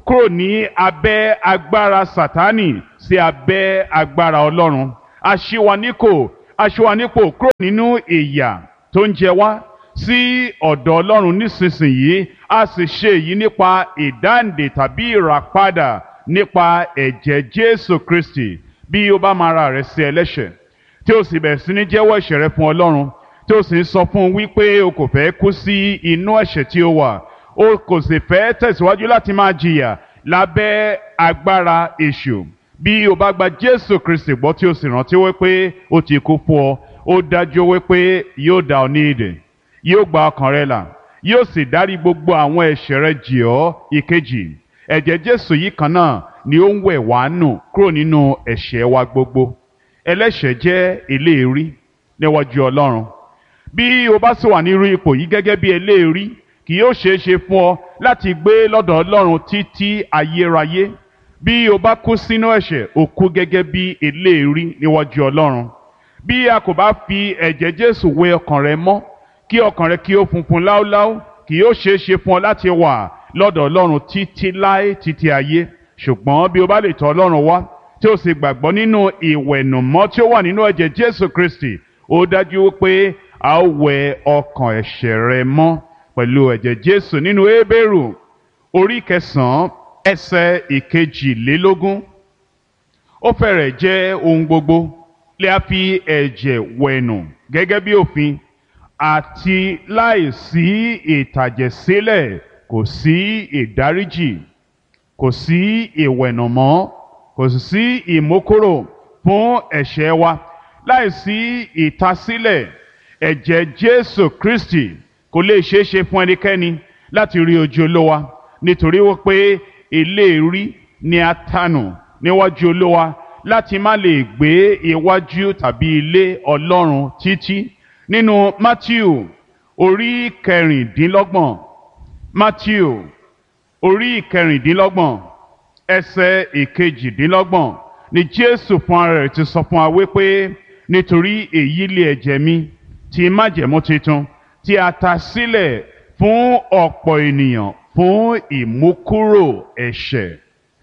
kúrò ní abẹ́ agbára Sátánì sí abẹ́ agbára Ọlọ́run. A ṣí wa nípò a ṣí wa nípò kúrò nínú ìyà tó ń jẹ wá sí ọ̀dọ̀ Ọlọ́run nísinsìnyí. A sì ṣe èyí nípa ìdáǹdè tàbí ìràpadà nípa ẹ̀jẹ̀ Jésù Kristi. Bí o bá máa ra rẹ sí ẹlẹ́ṣẹ̀ tí o sì bẹ̀rẹ̀ sí ní jẹ́wọ́ ẹ̀ṣẹ̀ rẹ fún Ọlọ́run, tí o sì ń sọ fún un wípé o kò fẹ́ kú sí inú ẹ̀ṣẹ̀ tí o wà, o kò sì fẹ́ tẹ̀síwájú láti máa jìyà lábẹ́ agbára èṣù. Bí o bá gba Jésù Kristi gbọ́ tí o sì rántí wípé ó ti kú fún ọ, ó dájú wípé yóò dá ọ ní ìdè, yóò gba ọkàn rẹ là, yóò sì dárí gbogbo àwọn ẹ̀ṣẹ̀ rẹ jì ọ́. Ìkejì, ẹ̀jẹ̀ Jésù yìí kan náà ni ó ń wẹ̀ wá nù kúrò nínú ẹ̀ṣẹ̀ wa gbogbo. Ẹlẹ́ṣẹ̀ jẹ́ eléèrí níwájú Ọlọ́run. Bí o bá sì wà nírú ipò yìí gẹ́gẹ́ bí eléèrí, kì yóò ṣeé ṣe fún ọ láti gbé lọ́dọ̀ Ọlọ́run títí ayérayé. Bí o bá kú sínú ẹ̀ṣẹ̀, o kú gẹ́gẹ́ bí eléèrí níwájú Ọlọ́run. Bí a kò bá fi ẹ̀jẹ̀ Jésù wẹ ọkàn rẹ mọ́, kí ọkàn rẹ kí ó funfun láúláú, kì yóò ṣeé ṣe fún ọ láti wà lọ́dọ̀ Ọlọ́run títí láé títí ayé. Ṣùgbọ́n bí o bá lè tọ̀ Ọlọ́run wá, tí o sì gbàgbọ́ nínú ìwẹ̀nùmọ́ tí ó wà nínú ẹ̀jẹ̀ Jésù Kristi, ó dájú wípé a ó wẹ ọkàn ẹ̀ṣẹ̀ rẹ mọ́ pẹ̀lú ẹ̀jẹ̀ Jésù. Nínú Hébérù orí kẹsàn-án ẹsẹ̀ ìkejìlélógún, ó fẹ́rẹ̀ jẹ́ ohun gbogbo lè a fi ẹ̀jẹ̀ wẹ̀nù gẹ́gẹ́ bí òfin, àti láìsí ìtàjẹ̀sílẹ̀ kò sí ìdáríjì, kò sí ìwẹ̀nùmọ́, kò sí ìmúkúrò fún ẹ̀ṣẹ̀ wa. Láìsí ìtasílẹ̀ ẹ̀jẹ̀ Jésù Kristi kò lè ṣeé ṣe fún ẹnikẹ́ni láti rí ojú Olúwa, nítorí wípé eléèrí ni a tanù níwájú Olúwa láti má lè gbé iwájú tàbí ilé Ọlọ́run títí. Nínú Mátíù orí kẹrìndínlọ́gbọ̀n, Mátíù orí kẹrìndínlọ́gbọ̀n ẹsẹ̀ ìkejìdínlọ́gbọ̀n ni Jésù fún ara rẹ̀ ti sọ fún wa wípé nítorí èyí lé ẹ̀jẹ̀ mi ti májẹ̀mú titun tí a ta sílẹ̀ fún ọ̀pọ̀ ènìyàn fún ìmúkúrò ẹ̀ṣẹ̀.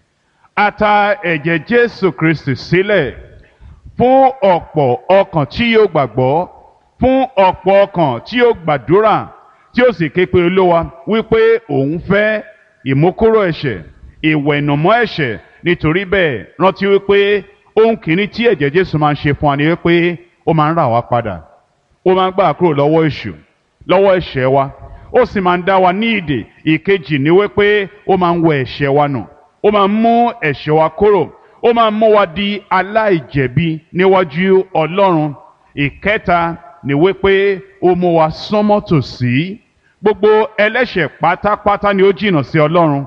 A ta ẹ̀jẹ̀ Jésù Kristi sílẹ̀ fún ọ̀pọ̀ ọkàn tí yóò gbàgbọ́, fún ọ̀pọ̀ ọkàn tí yóò gbàdúrà, tí ó sì ké pe Olúwa wípé òun fẹ́ ìmúkúrò ẹ̀ṣẹ̀, ìwẹ̀nùmọ́ ẹ̀ṣẹ̀. Nítorí bẹ́ẹ̀ rántí wípé ohun kìíní tí ẹ̀jẹ̀ Jésù máa ń ṣe fún wa ni wípé ó máa ń rà wá padà, ó máa ń gbà kúrò lọ́wọ́ èṣù, lọ́wọ́ ẹ̀ṣẹ̀ wa, ó sì máa ń dá wa ní ìdè. Ìkejì ni wípé ó máa ń wẹ ẹ̀ṣẹ̀ wa nù, ó máa ń mú ẹ̀ṣẹ̀ wa kúrò, ó máa ń mú wa di aláìjẹ̀bi níwájú Ọlọ́run. Ìkẹta ni wípé ó mú wa súnmọ́ tòsí. Gbogbo ẹlẹ́ṣẹ̀ pátápátá ni ó jìnnà sí Ọlọ́run.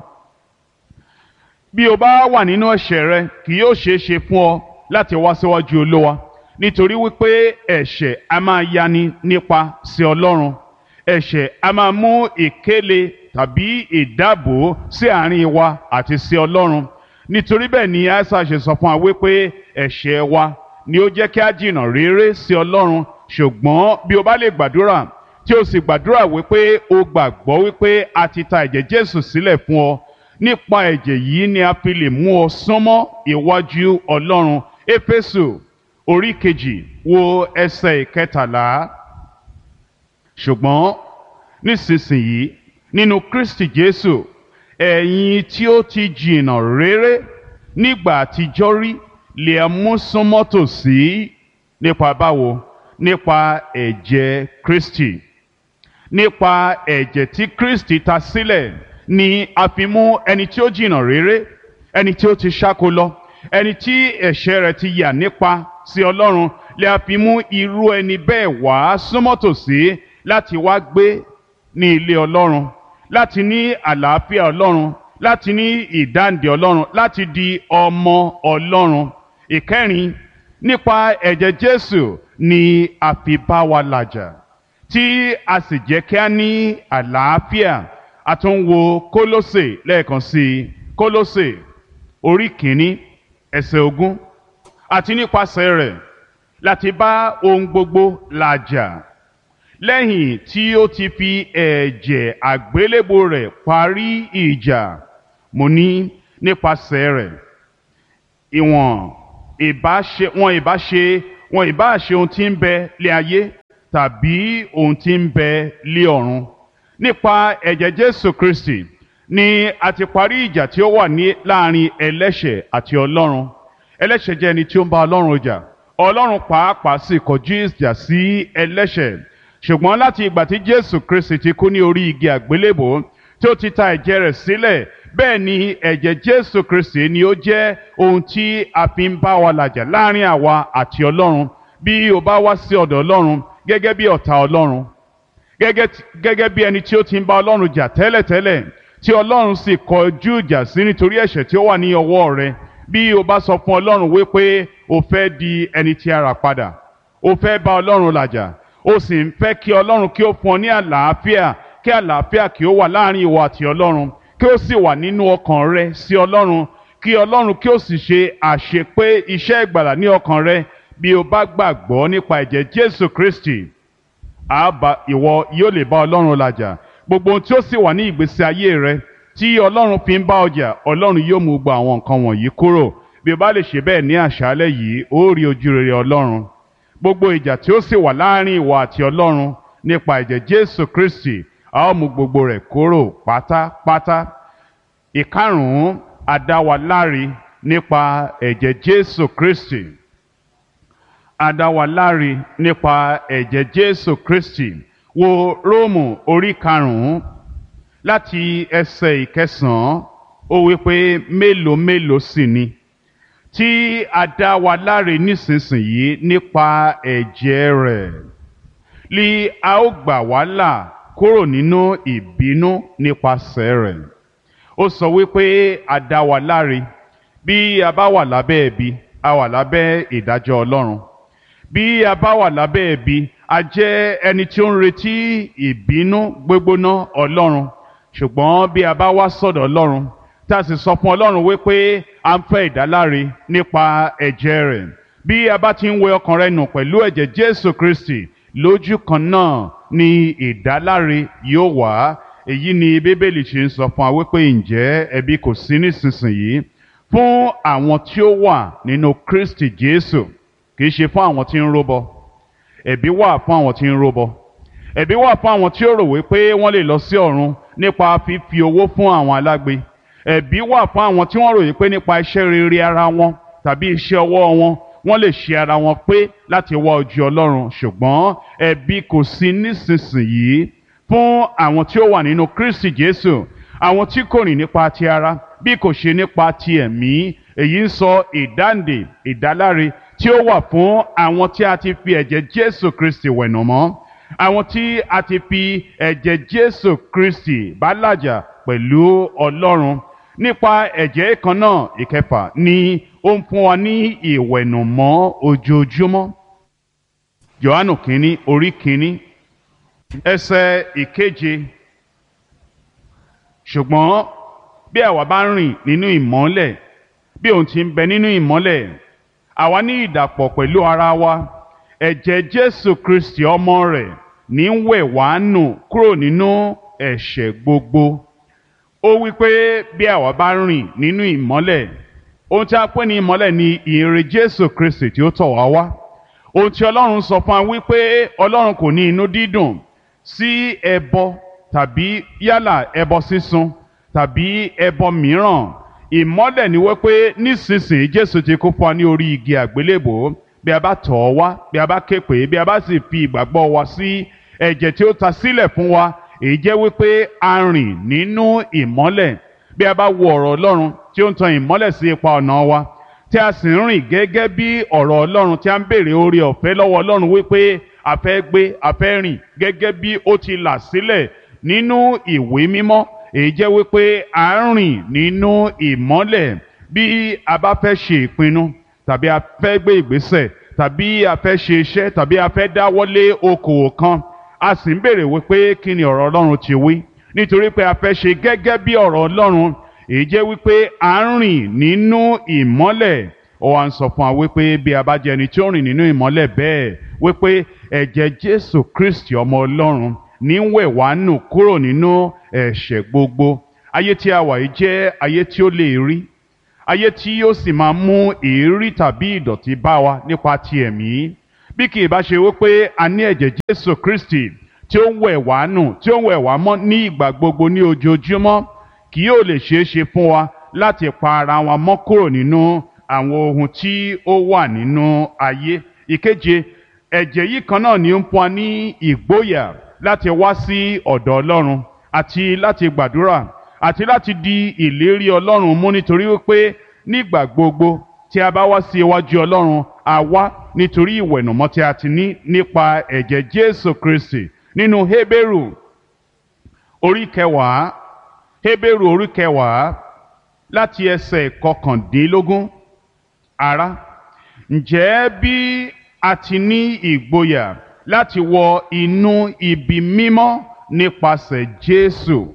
Bí o bá wà nínú ẹ̀ṣẹ̀ rẹ, kì yóò ṣeé ṣe fún ọ láti wá síwájú Olúwa, nítorí wípé ẹ̀ṣẹ̀ a máa yani nípa sí Ọlọ́run. Ẹ̀ṣẹ̀ a máa mú ìkéle tàbí ìdábò sí àárín wa àti sí Ọlọ́run. Nítorí bẹ́ẹ̀ ni Aísáyà ṣe sọ fún wa wípé ẹ̀ṣẹ̀ wa ni ó jẹ́ kí a jìnnà réré sí Ọlọ́run. Ṣùgbọ́n bí o bá lè gbàdúrà, tí o sì gbàdúrà wípé o gbàgbọ́ wípé a ti ta ẹ̀jẹ̀ Jésù sílẹ̀ fún ọ, nípa ẹ̀jẹ̀ yìí ni a fi lè mú ọ súnmọ́ iwájú Ọlọ́run. Éfésù orí kejì wo ẹsẹ̀ ìkẹtàlá. Ṣùgbọ́n nísinsìnyí nínú Kristi Jésù, ẹ̀yin tí ó ti jìnnà réré nígbà àtijọ́ rí lè a mú súnmọ́ tòsí. Nípa báwo? Nípa ẹ̀jẹ̀ Kristi. Nípa ẹ̀jẹ̀ tí Kristi ta sílẹ̀ ni a fi mú ẹni tí ó jìnnà réré, ẹni tí ó ti ṣáko lọ, ẹni tí ẹ̀ṣẹ̀ rẹ̀ ti yà nípa sí Ọlọ́run, lè a fi mú irú ẹni bẹ́ẹ̀ wá súnmọ́ tòsí láti wá gbé ní ilé Ọlọ́run, láti ní àlàáfíà Ọlọ́run, láti ní ìdáǹdè Ọlọ́run, láti di ọmọ Ọlọ́run. Ìkẹrin, nípa ẹ̀jẹ̀ Jésù ni a fi bá wa làjà, tí a sì jẹ́ kí a ní àlàáfíà. A tún wo Kólósè lẹ́ẹ̀kan sí i. Kólósè orí kìíní ẹsẹ̀ ogún. Àti nípasẹ̀ rẹ̀ láti bá ohun gbogbo làjà, lẹ́yìn tí ó ti fi ẹ̀jẹ̀ àgbélébùú rẹ̀ parí ìjà, mo ní nípasẹ̀ rẹ̀ ìwọ̀n ìbá ṣe wọn ìbá ṣe wọn ìbá ṣe ohun tí ń bẹ lé ayé tàbí ohun tí ń bẹ lé ọ̀run. Nípa ẹ̀jẹ̀ Jésù Kristi ni a ti parí ìjà tí ó wà ní láàrin ẹlẹ́ṣẹ̀ àti Ọlọ́run. Ẹlẹ́ṣẹ̀ jẹ́ ẹni tí ó ń bá Ọlọ́run jà. Ọlọ́run pàápàá sì kọjú ìjà sí ẹlẹ́ṣẹ̀. Ṣùgbọ́n láti ìgbà tí Jésù Kristi ti kú ní orí igi àgbélébò tí ó ti ta ẹ̀jẹ̀ rẹ̀ sílẹ̀, bẹ́ẹ̀ ni ẹ̀jẹ̀ Jésù Kristi ni ó jẹ́ ohun tí a fi ń bá wa làjà láàrin àwa àti Ọlọ́run. Bí o bá wá sí ọ̀dọ̀ Ọlọ́run gẹ́gẹ́ bí ọ̀tá Ọlọ́run, gẹ́gẹ́ bí ẹni tí ó ti ń bá Ọlọ́run jà tẹ́lẹ̀tẹ́lẹ̀, tí Ọlọ́run sì kọjú ìjà sí nítorí ẹ̀ṣẹ̀ tí ó wà ní ọwọ́ rẹ, bí o bá sọ fún Ọlọ́run wípé o fẹ́ di ẹni tí a rà padà, o fẹ́ bá Ọlọ́run làjà, o sì ń fẹ́ kí Ọlọ́run kí ó fún ọ ní àlàáfíà, kí àlàáfíà kí ó wà láàrin ìwọ àti Ọlọ́run, kí ó sì wà nínú ọkàn rẹ sí Ọlọ́run, kí Ọlọ́run kí ó sì ṣe àṣepé iṣẹ́ ìgbàlà ní ọkàn rẹ. Bí o bá gbàgbọ́ nípa ẹ̀jẹ̀ Jésù Kristi, àbá ìwọ yóò lè bá Ọlọ́run làjà. Gbogbo ohun tí ó sì wà ní ìgbésí ayé rẹ tí Ọlọ́run fi ń bá ọ jà, Ọlọ́run yóò mú gbogbo àwọn nǹkan wọ̀nyí kúrò. Bí o bá lè ṣe bẹ́ẹ̀ ní àṣálẹ́ yìí, ó rí ojú rere Ọlọ́run. Gbogbo ìjà tí ó sì wà láàrin ìwọ àti Ọlọ́run nípa ẹ̀jẹ̀ Jésù Kristi, a ó mú gbogbo rẹ̀ kúrò pátápátá. Ìkarùn-ún, a dá wa láre nípa ẹ̀jẹ̀ Jésù Kristi. A dá wa láre nípa ẹ̀jẹ̀ Jésù Kristi. Wo Róòmù orí karùn-ún láti ẹsẹ̀ ìkẹsàn-án, ó wí pé mélòó mélòó sì ni tí a dá wa láre nísinsìnyí nípa ẹ̀jẹ̀ rẹ̀, li a ó gbà wá là kúrò nínú ìbínú nípasẹ̀ rẹ̀. Ó sọ wípé a dá wa láre. Bí a bá wà lábẹ́ ẹ̀bi, a wà lábẹ́ ìdájọ́ Ọlọ́run. Bí a bá wà lábẹ́ ẹ̀bi, a jẹ́ ẹni tí ó ń retí ìbínú gbígbóná Ọlọ́run. Ṣùgbọ́n bí a bá wá sọ́dọ̀ Ọlọ́run, tá a sì sọ fún Ọlọ́run wípé a ń fẹ́ ìdáláre nípa ẹ̀jẹ̀ rẹ̀, bí a bá ti ń wẹ ọkàn rẹ nù pẹ̀lú ẹ̀jẹ̀ Jésù Kristi, lójú kan náà ni ìdáláre yóò wá. Èyí ni Bíbélì ṣe ń sọ fún wa wípé ǹjẹ́ ẹ̀bi kò sí nísinsìnyí fún àwọn tí ó wà nínú Kristi Jésù, kì í ṣe fún àwọn tí ń rúbọ. Ẹ̀bi wà fún àwọn tí ń rúbọ. Ẹ̀bi wà fún àwọn tí ó rò wípé wọ́n lè lọ sí ọ̀run nípa fífi owó fún àwọn alágbe. Ẹ̀bi wà fún àwọn tí wọ́n rò wípé nípa iṣẹ́ rere ara wọn tàbí iṣẹ́ ọwọ́ wọn wọ́n lè ṣe ara wọn pé láti wá ojú Ọlọ́run. Ṣùgbọ́n ẹ̀bi kò sí nísinsìnyí fún àwọn tí ó wà nínú Kristi Jésù, àwọn tí kò rìn nípa ti ara bí kò ṣe nípa ti ẹ̀mí. Èyí ń sọ ìdáǹdè, ìdáláre tí ó wà fún àwọn tí a ti fi ẹ̀jẹ̀ Jésù Kristi wẹ̀nù mọ́, àwọn tí a ti fi ẹ̀jẹ̀ Jésù Kristi bá làjà pẹ̀lú Ọlọ́run. Nípa ẹ̀jẹ̀ kan náà, ìkẹfà, ni ó ń fún wa ní ìwẹ̀nùmọ́ ojoojúmọ́. Jòhánù kínní orí kínní ẹsẹ̀ ìkeje. Ṣùgbọ́n bí àwa bá rìn nínú ìmọ́lẹ̀, bí òun ti ń bẹ nínú ìmọ́lẹ̀, àwa ní ìdàpọ̀ pẹ̀lú ara wa. Ẹ̀jẹ̀ Jésù Kristi ọmọ rẹ̀ ní ń wẹ̀ wá nù kúrò nínú ẹ̀ṣẹ̀ gbogbo. Ó wí pé bí àwa bá rìn nínú ìmọ́lẹ̀, ohun tí a pè ní ìmọ́lẹ̀ ni ìyìnrere Jésù Kristi tí ó tọ̀ wá wá. Ohun tí Ọlọ́run sọ fún wa wípé Ọlọ́run kò ní inú dídùn sí ẹbọ tàbí yálà ẹbọ sísun tàbí ẹbọ mìíràn. Ìmọ́lẹ̀ ni wípé nísinsìnyí Jésù ti kú fún wa ní orí igi àgbélébò. Bí a bá tọ̀ ọ́ wá, bí a bá ké pè é, bí a bá sì fi ìgbàgbọ́ wa sí ẹ̀jẹ̀ tí ó ta sílẹ̀ fún wa, èyí jẹ́ wípé a rìn nínú ìmọ́lẹ̀. Bí a bá wo ọ̀rọ̀ Ọlọ́run tí ó ń tan ìmọ́lẹ̀ sí ipa ọ̀nà wa, tí a sì ń rìn gẹ́gẹ́ bí ọ̀rọ̀ Ọlọ́run, tí a ń béèrè oore ọ̀fẹ́ lọ́wọ́ Ọlọ́run wípé a fẹ́ gbé, a fẹ́ rìn gẹ́gẹ́ bí ó ti là sílẹ̀ nínú ìwé mímọ́, èyí jẹ́ wípé a ń rìn nínú ìmọ́lẹ̀. Bí a bá fẹ́ ṣe ìpinnu tàbí a fẹ́ gbé ìgbésẹ̀ tàbí a fẹ́ ṣe iṣẹ́ tàbí a fẹ́ dáwọ́lé okòwò kan, a sì ń béèrè wípé kí ni ọ̀rọ̀ Ọlọ́run ti wí, nítorí pé a fẹ́ ṣe gẹ́gẹ́ bí ọ̀rọ̀ Ọlọ́run, èyí jẹ́ wípé a ń rìn nínú ìmọ́lẹ̀. Ó wá ń sọ fún wa wípé bí a bá jẹ́ ẹni tí ó rìn nínú ìmọ́lẹ̀ bẹ́ẹ̀, wípé ẹ̀jẹ̀ Jésù Kristi ọmọ Ọlọ́run ní ń wẹ̀ wá nù kúrò nínú ẹ̀ṣẹ̀ gbogbo. ayé tí a wà yìí jẹ́ ayé tí ó lè rí, ayé tí yóò sì máa mú èérí tàbí ìdọ̀tí bá wa nípa ti ẹ̀mí. Bí kì í bá ṣe wípé a ní ẹ̀jẹ̀ Jésù Kristi tí ó ń wẹ̀ wá nù, tí ó ń wẹ̀ wá mọ́ ní ìgbà gbogbo ní ojoojúmọ́, kì yóò lè ṣeé ṣe fún wa láti pa ara wa mọ́ kúrò nínú àwọn ohun tí ó wà nínú ayé. Ìkeje, ẹ̀jẹ̀ yìí kan náà ni ó ń fún wa ní ìgboyà láti wá sí ọ̀dọ̀ Ọlọ́run àti láti gbàdúrà àti láti di ìlérí Ọlọ́run mú, nítorí wípé nígbà gbogbo tí a bá wá sí iwájú Ọlọ́run, a wá nítorí ìwẹ̀nùmọ́ tí a ti ní nípa ẹ̀jẹ̀ Jésù Kristi. Nínú Hébérù orí kẹwàá, Hébérù orí kẹwàá láti ẹsẹ̀ kọkàndínlógún, ará, ǹjẹ́ bí a ti ní ìgboyà láti wọ inú ibi mímọ́ nípasẹ̀ Jésù,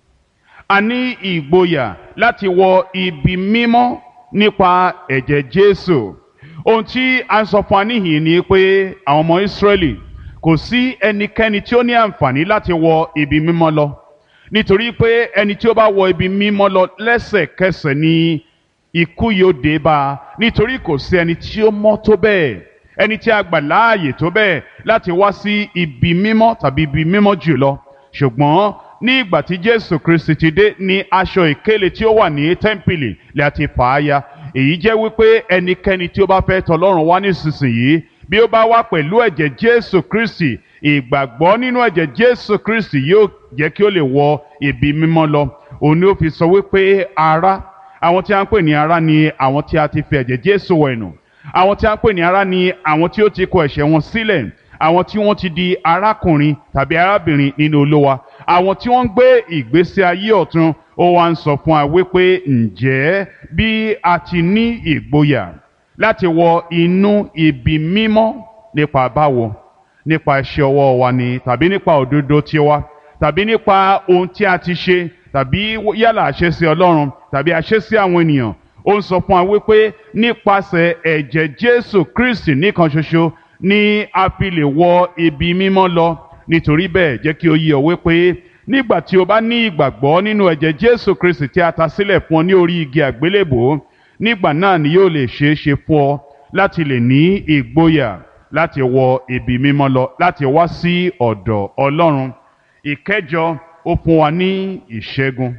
a ní ìgboyà láti wọ ibi mímọ́ nípa ẹ̀jẹ̀ Jésù. Ohun tí a ń sọ fún wa níhìn ni pé àwọn ọmọ Ísírẹ́lì, kò sí ẹnikẹ́ni tí ó ní àǹfààní láti wọ ibi mímọ́ lọ, nítorí pé ẹni tí ó bá wọ ibi mímọ́ lọ lẹ́sẹ̀kẹsẹ̀ ni ikú yóò dé bá a, nítorí kò sí ẹni tí ó mọ́ tó bẹ́ẹ̀, ẹni tí a gbà láàyè tó bẹ́ẹ̀ láti wá sí ibi mímọ́ tàbí ibi mímọ́ jùlọ. Ṣùgbọ́n ní ìgbà tí Jésù Kristi ti dé, ní aṣọ ìkélé tí ó wà ní tẹ́ḿpìlì lè àti fà á ya. Èyí jẹ́ wípé ẹnikẹ́ni tí ó bá fẹ́ tọ̀ Ọlọ́run wá nísinsìnyí, bí ó bá wá pẹ̀lú ẹ̀jẹ̀ Jésù Kristi, ìgbàgbọ́ nínú ẹ̀jẹ̀ Jésù Kristi yóò jẹ́ kí ó lè wọ ibi mímọ́ lọ. Òun ni ó fi sọ wípé ará, àwọn tí a ń pè ní ará ni àwọn tí a ti fi ẹ̀jẹ̀ Jésù wẹ̀ nù. Àwọn tí a ń pè ní ará ni àwọn tí ó ti kọ ẹ̀ṣẹ̀ wọn sílẹ̀, àwọn tí wọ́n ti di arákùnrin tàbí arábìnrin nínú Olúwa, àwọn tí wọ́n ń gbé ìgbésí ayé ọ̀tun. Ó wá ń sọ fún wa wípé ǹjẹ́ bí a ti ní ìgboyà láti wọ inú ibi mímọ́ nípa báwo? Nípa iṣẹ́ ọwọ́ wa ni, tàbí nípa òdodo tiwa, tàbí nípa ohun tí a ti ṣe, tàbí yálà àṣẹ sí Ọlọ́run tàbí àṣẹ sí àwọn ènìyàn. Ó ń sọ fún wa wípé nípasẹ̀ ẹ̀jẹ̀ Jésù Kristi nìkan ṣoṣo ni a fi lè wọ ibi mímọ́ lọ. Nítorí bẹ́ẹ̀, jẹ́ kí ó yé ọ wípé nígbà tí o bá ní ìgbàgbọ́ nínú ẹ̀jẹ̀ Jésù Kristi tí a ta sílẹ̀ fún ọ ní orí igi àgbélébùú, nígbà náà ni yóò lè ṣeé ṣe fún ọ láti lè ní ìgboyà láti wọ ibi mímọ́ lọ, láti wá sí ọ̀dọ̀ Ọlọ́run. Ìkẹjọ, ó fún wa ní ìṣẹ́gun.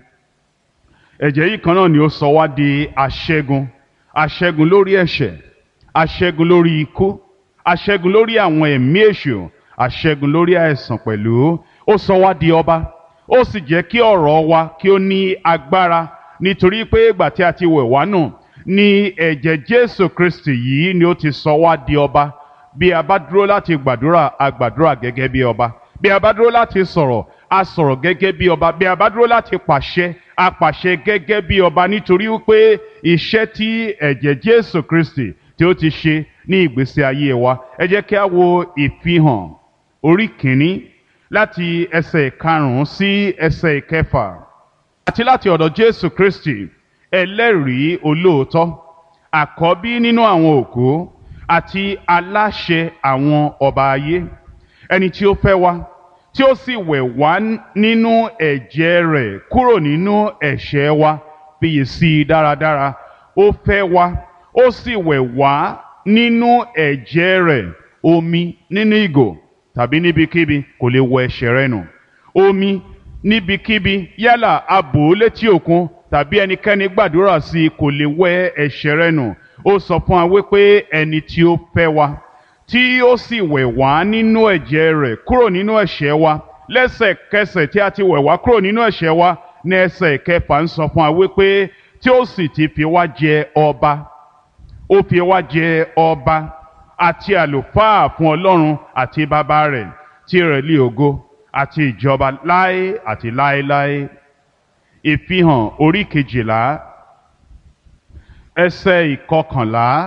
Ẹ̀jẹ̀ yìí kan náà ni ó sọ wá di aṣẹ́gun. Aṣẹ́gun lórí ẹ̀ṣẹ̀, aṣẹ́gun lórí ikú, aṣẹ́gun lórí àwọn ẹ̀mí èṣù, aṣẹ́gun lórí àìsàn pẹ̀lú. Ó sọ wá di ọba, ó sì jẹ́ kí ọ̀rọ̀ wa kí ó ní agbára, nítorí pé ìgbà tí a ti wẹ̀ wá nù ní ẹ̀jẹ̀ Jésù Kristi yìí ni ó ti sọ wá di ọba. Bí a bá dúró láti gbàdúrà, a gbàdúrà gẹ́gẹ́ bí ọba. Bí a bá dúró láti sọ̀rọ̀, a sọ̀rọ̀ gẹ́gẹ́ bí ọba. Bí a bá dúró láti pàṣẹ, a pàṣẹ gẹ́gẹ́ bí ọba, nítorí wípé iṣẹ́ tí ẹ̀jẹ̀ Jésù Kristi tí ó ti ṣe ní ìgbésí ayé wa. Ẹ jẹ́ kí a wo Ìfihàn orí kìíní láti ẹsẹ̀ karùn-ún sí ẹsẹ̀ ìkẹfà. Àti láti ọ̀dọ̀ Jésù Kristi, ẹlẹ́rìí olóòótọ́, àkọ́bí nínú àwọn òkú, àti aláṣẹ àwọn ọba ayé, ẹni tí ó fẹ́ wa, tí ó sì wẹ̀ wá nínú ẹ̀jẹ̀ rẹ̀ kúrò nínú ẹ̀ṣẹ̀ wa. Fiyèsí dáradára, ó fẹ́ wa, ó sì wẹ̀ wá nínú ẹ̀jẹ̀ rẹ̀. Omi nínú ìgò tàbí níbikíbi kò lè wẹ ẹ̀ṣẹ̀ rẹ nù. Omi níbikíbi, yálà a bò ó létí òkun tàbí ẹnikẹ́ni gbàdúrà sí i, kò lè wẹ ẹ̀ṣẹ̀ rẹ nù. Ó sọ fún wa wípé ẹni tí ó fẹ́ wa, tí ó sì wẹ̀ wá nínú ẹ̀jẹ̀ rẹ̀ kúrò nínú ẹ̀ṣẹ̀ wa, lẹ́sẹ̀kẹsẹ̀ tí a ti wẹ̀ wá kúrò nínú ẹ̀ṣẹ̀ wa, ní ẹsẹ̀ ìkẹfà ń sọ fún wa wípé tí ó sì ti fi wá jẹ ọba, ó fi wá jẹ ọba àti àlùfáà fún Ọlọ́run àti bàbá rẹ̀, tirẹ̀ ni ògo àti ìjọba láé àti láéláé. Ìfihàn orí kejìlá ẹsẹ̀ ìkọkànlá.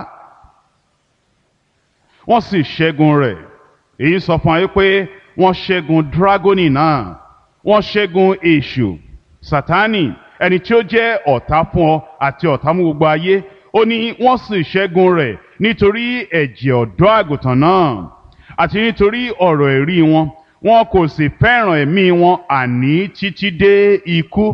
Wọ́n sì ṣẹ́gun rẹ̀. Èyí sọ fún wa pé wọ́n ṣẹ́gun dragoni náà, wọ́n ṣẹ́gun èṣù, Sátánì, ẹni tí ó jẹ́ ọ̀tá fún ọ àti ọ̀tá mú gbogbo ayé. Ó ní wọ́n sì ṣẹ́gun rẹ̀ nítorí ẹ̀jẹ̀ ọ̀dọ́ àgùntàn náà àti nítorí ọ̀rọ̀ ẹ̀rí wọn. Wọn kò sì fẹ́ràn ẹ̀mí wọn àní títí dé ikú.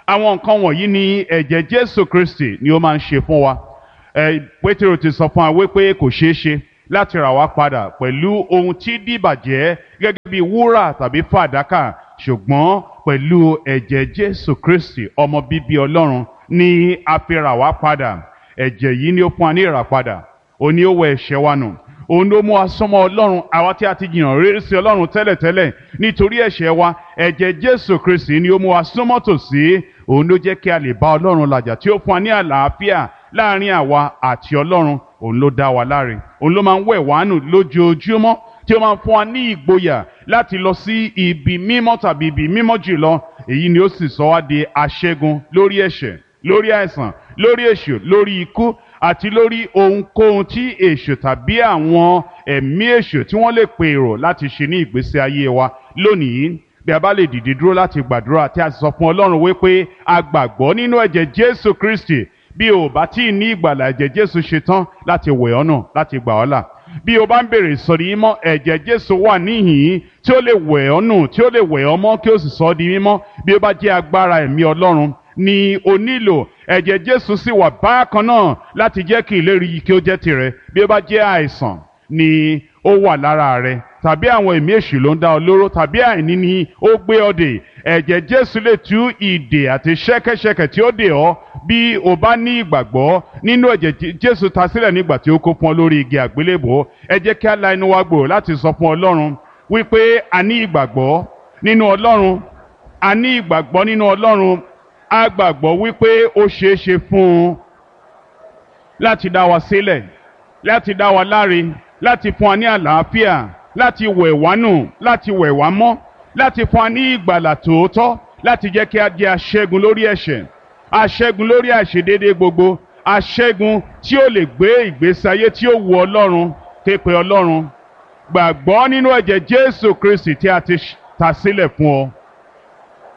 àwọn nǹkan wọ̀nyí ni ẹ̀jẹ̀ Jésù Kristi ni ó máa ń ṣe fún wa. ẹ Pétérù ti sọ fún wa wípé kò ṣeé ṣe láti rà wá padà pẹ̀lú ohun tí dìbàjẹ́ gẹ́gẹ́ bí wúrà tàbí fàdákà, ṣùgbọ́n pẹ̀lú ẹ̀jẹ̀ Jésù Kristi ọmọ bíbí Ọlọ́run ni a fi rà wá padà. ẹ̀jẹ̀ yìí ni ó fún wa ní ìràpadà, òun ni ó wẹ ẹ̀ṣẹ̀ wa nù, òun ló mú wa súnmọ́ Ọlọ́run, àwa tí a ti jìnnà réré sí Ọlọ́run tẹ́lẹ̀tẹ́lẹ̀ nítorí ẹ̀ṣẹ̀ wa. ẹ̀jẹ̀ Jésù Kristi ni ó mú wa súnmọ́ tòsí, òun ló jẹ́ kí a lè bá Ọlọ́run làjà, tí ó fún wa ní àlàáfíà láàrin àwa àti Ọlọ́run. òun ló dá wa láre, òun ló máa ń wẹ̀ wá nù lójoojúmọ́, tí ó máa ń fún wa ní ìgboyà láti lọ sí ibi mímọ́ tàbí ibi mímọ́ jùlọ. èyí ni ó sì sọ wá di aṣẹ́gun lórí ẹ̀ṣẹ̀, lórí àìsàn, lórí èṣù, lórí ikú àti lórí ohunkóhun tí èṣù tàbí àwọn ẹ̀mí èṣù tí wọ́n lè pèrò láti ṣe ní ìgbésí ayé wa. lónìí bí a bá lè dìde dúró láti gbàdúrà tí a sì sọ fún Ọlọ́run wípé a gbàgbọ́ nínú ẹ̀jẹ̀ Jésù Kristi, bí o bá tí ì ní ìgbàlà, ẹ̀jẹ̀ Jésù ṣe tán láti wẹ̀ ọ́ nù, láti gbà ọ́ là. bí o bá ń bèrè ìsọ̀rí mímọ́, ẹ̀jẹ̀ Jésù wà níhìn-ín tí ó lè wẹ̀ ọ́ nù, tí ó lè wẹ̀ ọ́ mọ́ kí ó sì sọ ọ́ di mímọ́. bí ó bá jẹ́ agbára ẹ̀mí Ọlọ́run ni o nílò, ẹ̀jẹ̀ Jésù sì wà bákan náà láti jẹ́ kí ìlérí yìí kí ó jẹ́ tirẹ̀. bí ó bá jẹ́ àìsàn ni ó wà lára rẹ, tàbí àwọn ẹ̀mí èṣù ló ń dá ọ lóró, tàbí àìní ni ó gbé ọ dè, ẹ̀jẹ̀ Jésù lè tú ìdè àti ṣẹ́kẹ́ṣẹkẹ̀ tí ó dè ọ́ bí o bá ní ìgbàgbọ́ nínú ẹ̀jẹ̀ Jésù ta sílẹ̀ nígbà tí ó kó fún ọ lórí igi àgbélébùú. ẹ jẹ́ kí a la inú wa gbòòrò láti sọ fún Ọlọ́run wípé a ní ìgbàgbọ́ nínú Ọlọ́run, a ní ìgbàgbọ́ nínú Ọlọ́run, a gbàgbọ́ wípé ó ṣeé ṣe fún un láti dá wa sílẹ̀, láti dá wa láre, láti fún wa ní àlàáfíà, láti wẹ̀ wá nù, láti wẹ̀ wá mọ́, láti fún wa ní ìgbàlà tòótọ́, láti jẹ́ kí a di aṣẹ́gun lórí ẹ̀ṣẹ̀, aṣẹ́gun lórí àìṣedéédéé gbogbo, aṣẹ́gun tí ó lè gbé ìgbésí ayé tí ó wu Ọlọ́run. képe Ọlọ́run, gbàgbọ́ nínú ẹ̀jẹ̀ Jésù Kristi tí a ti ta sílẹ̀ fún ọ.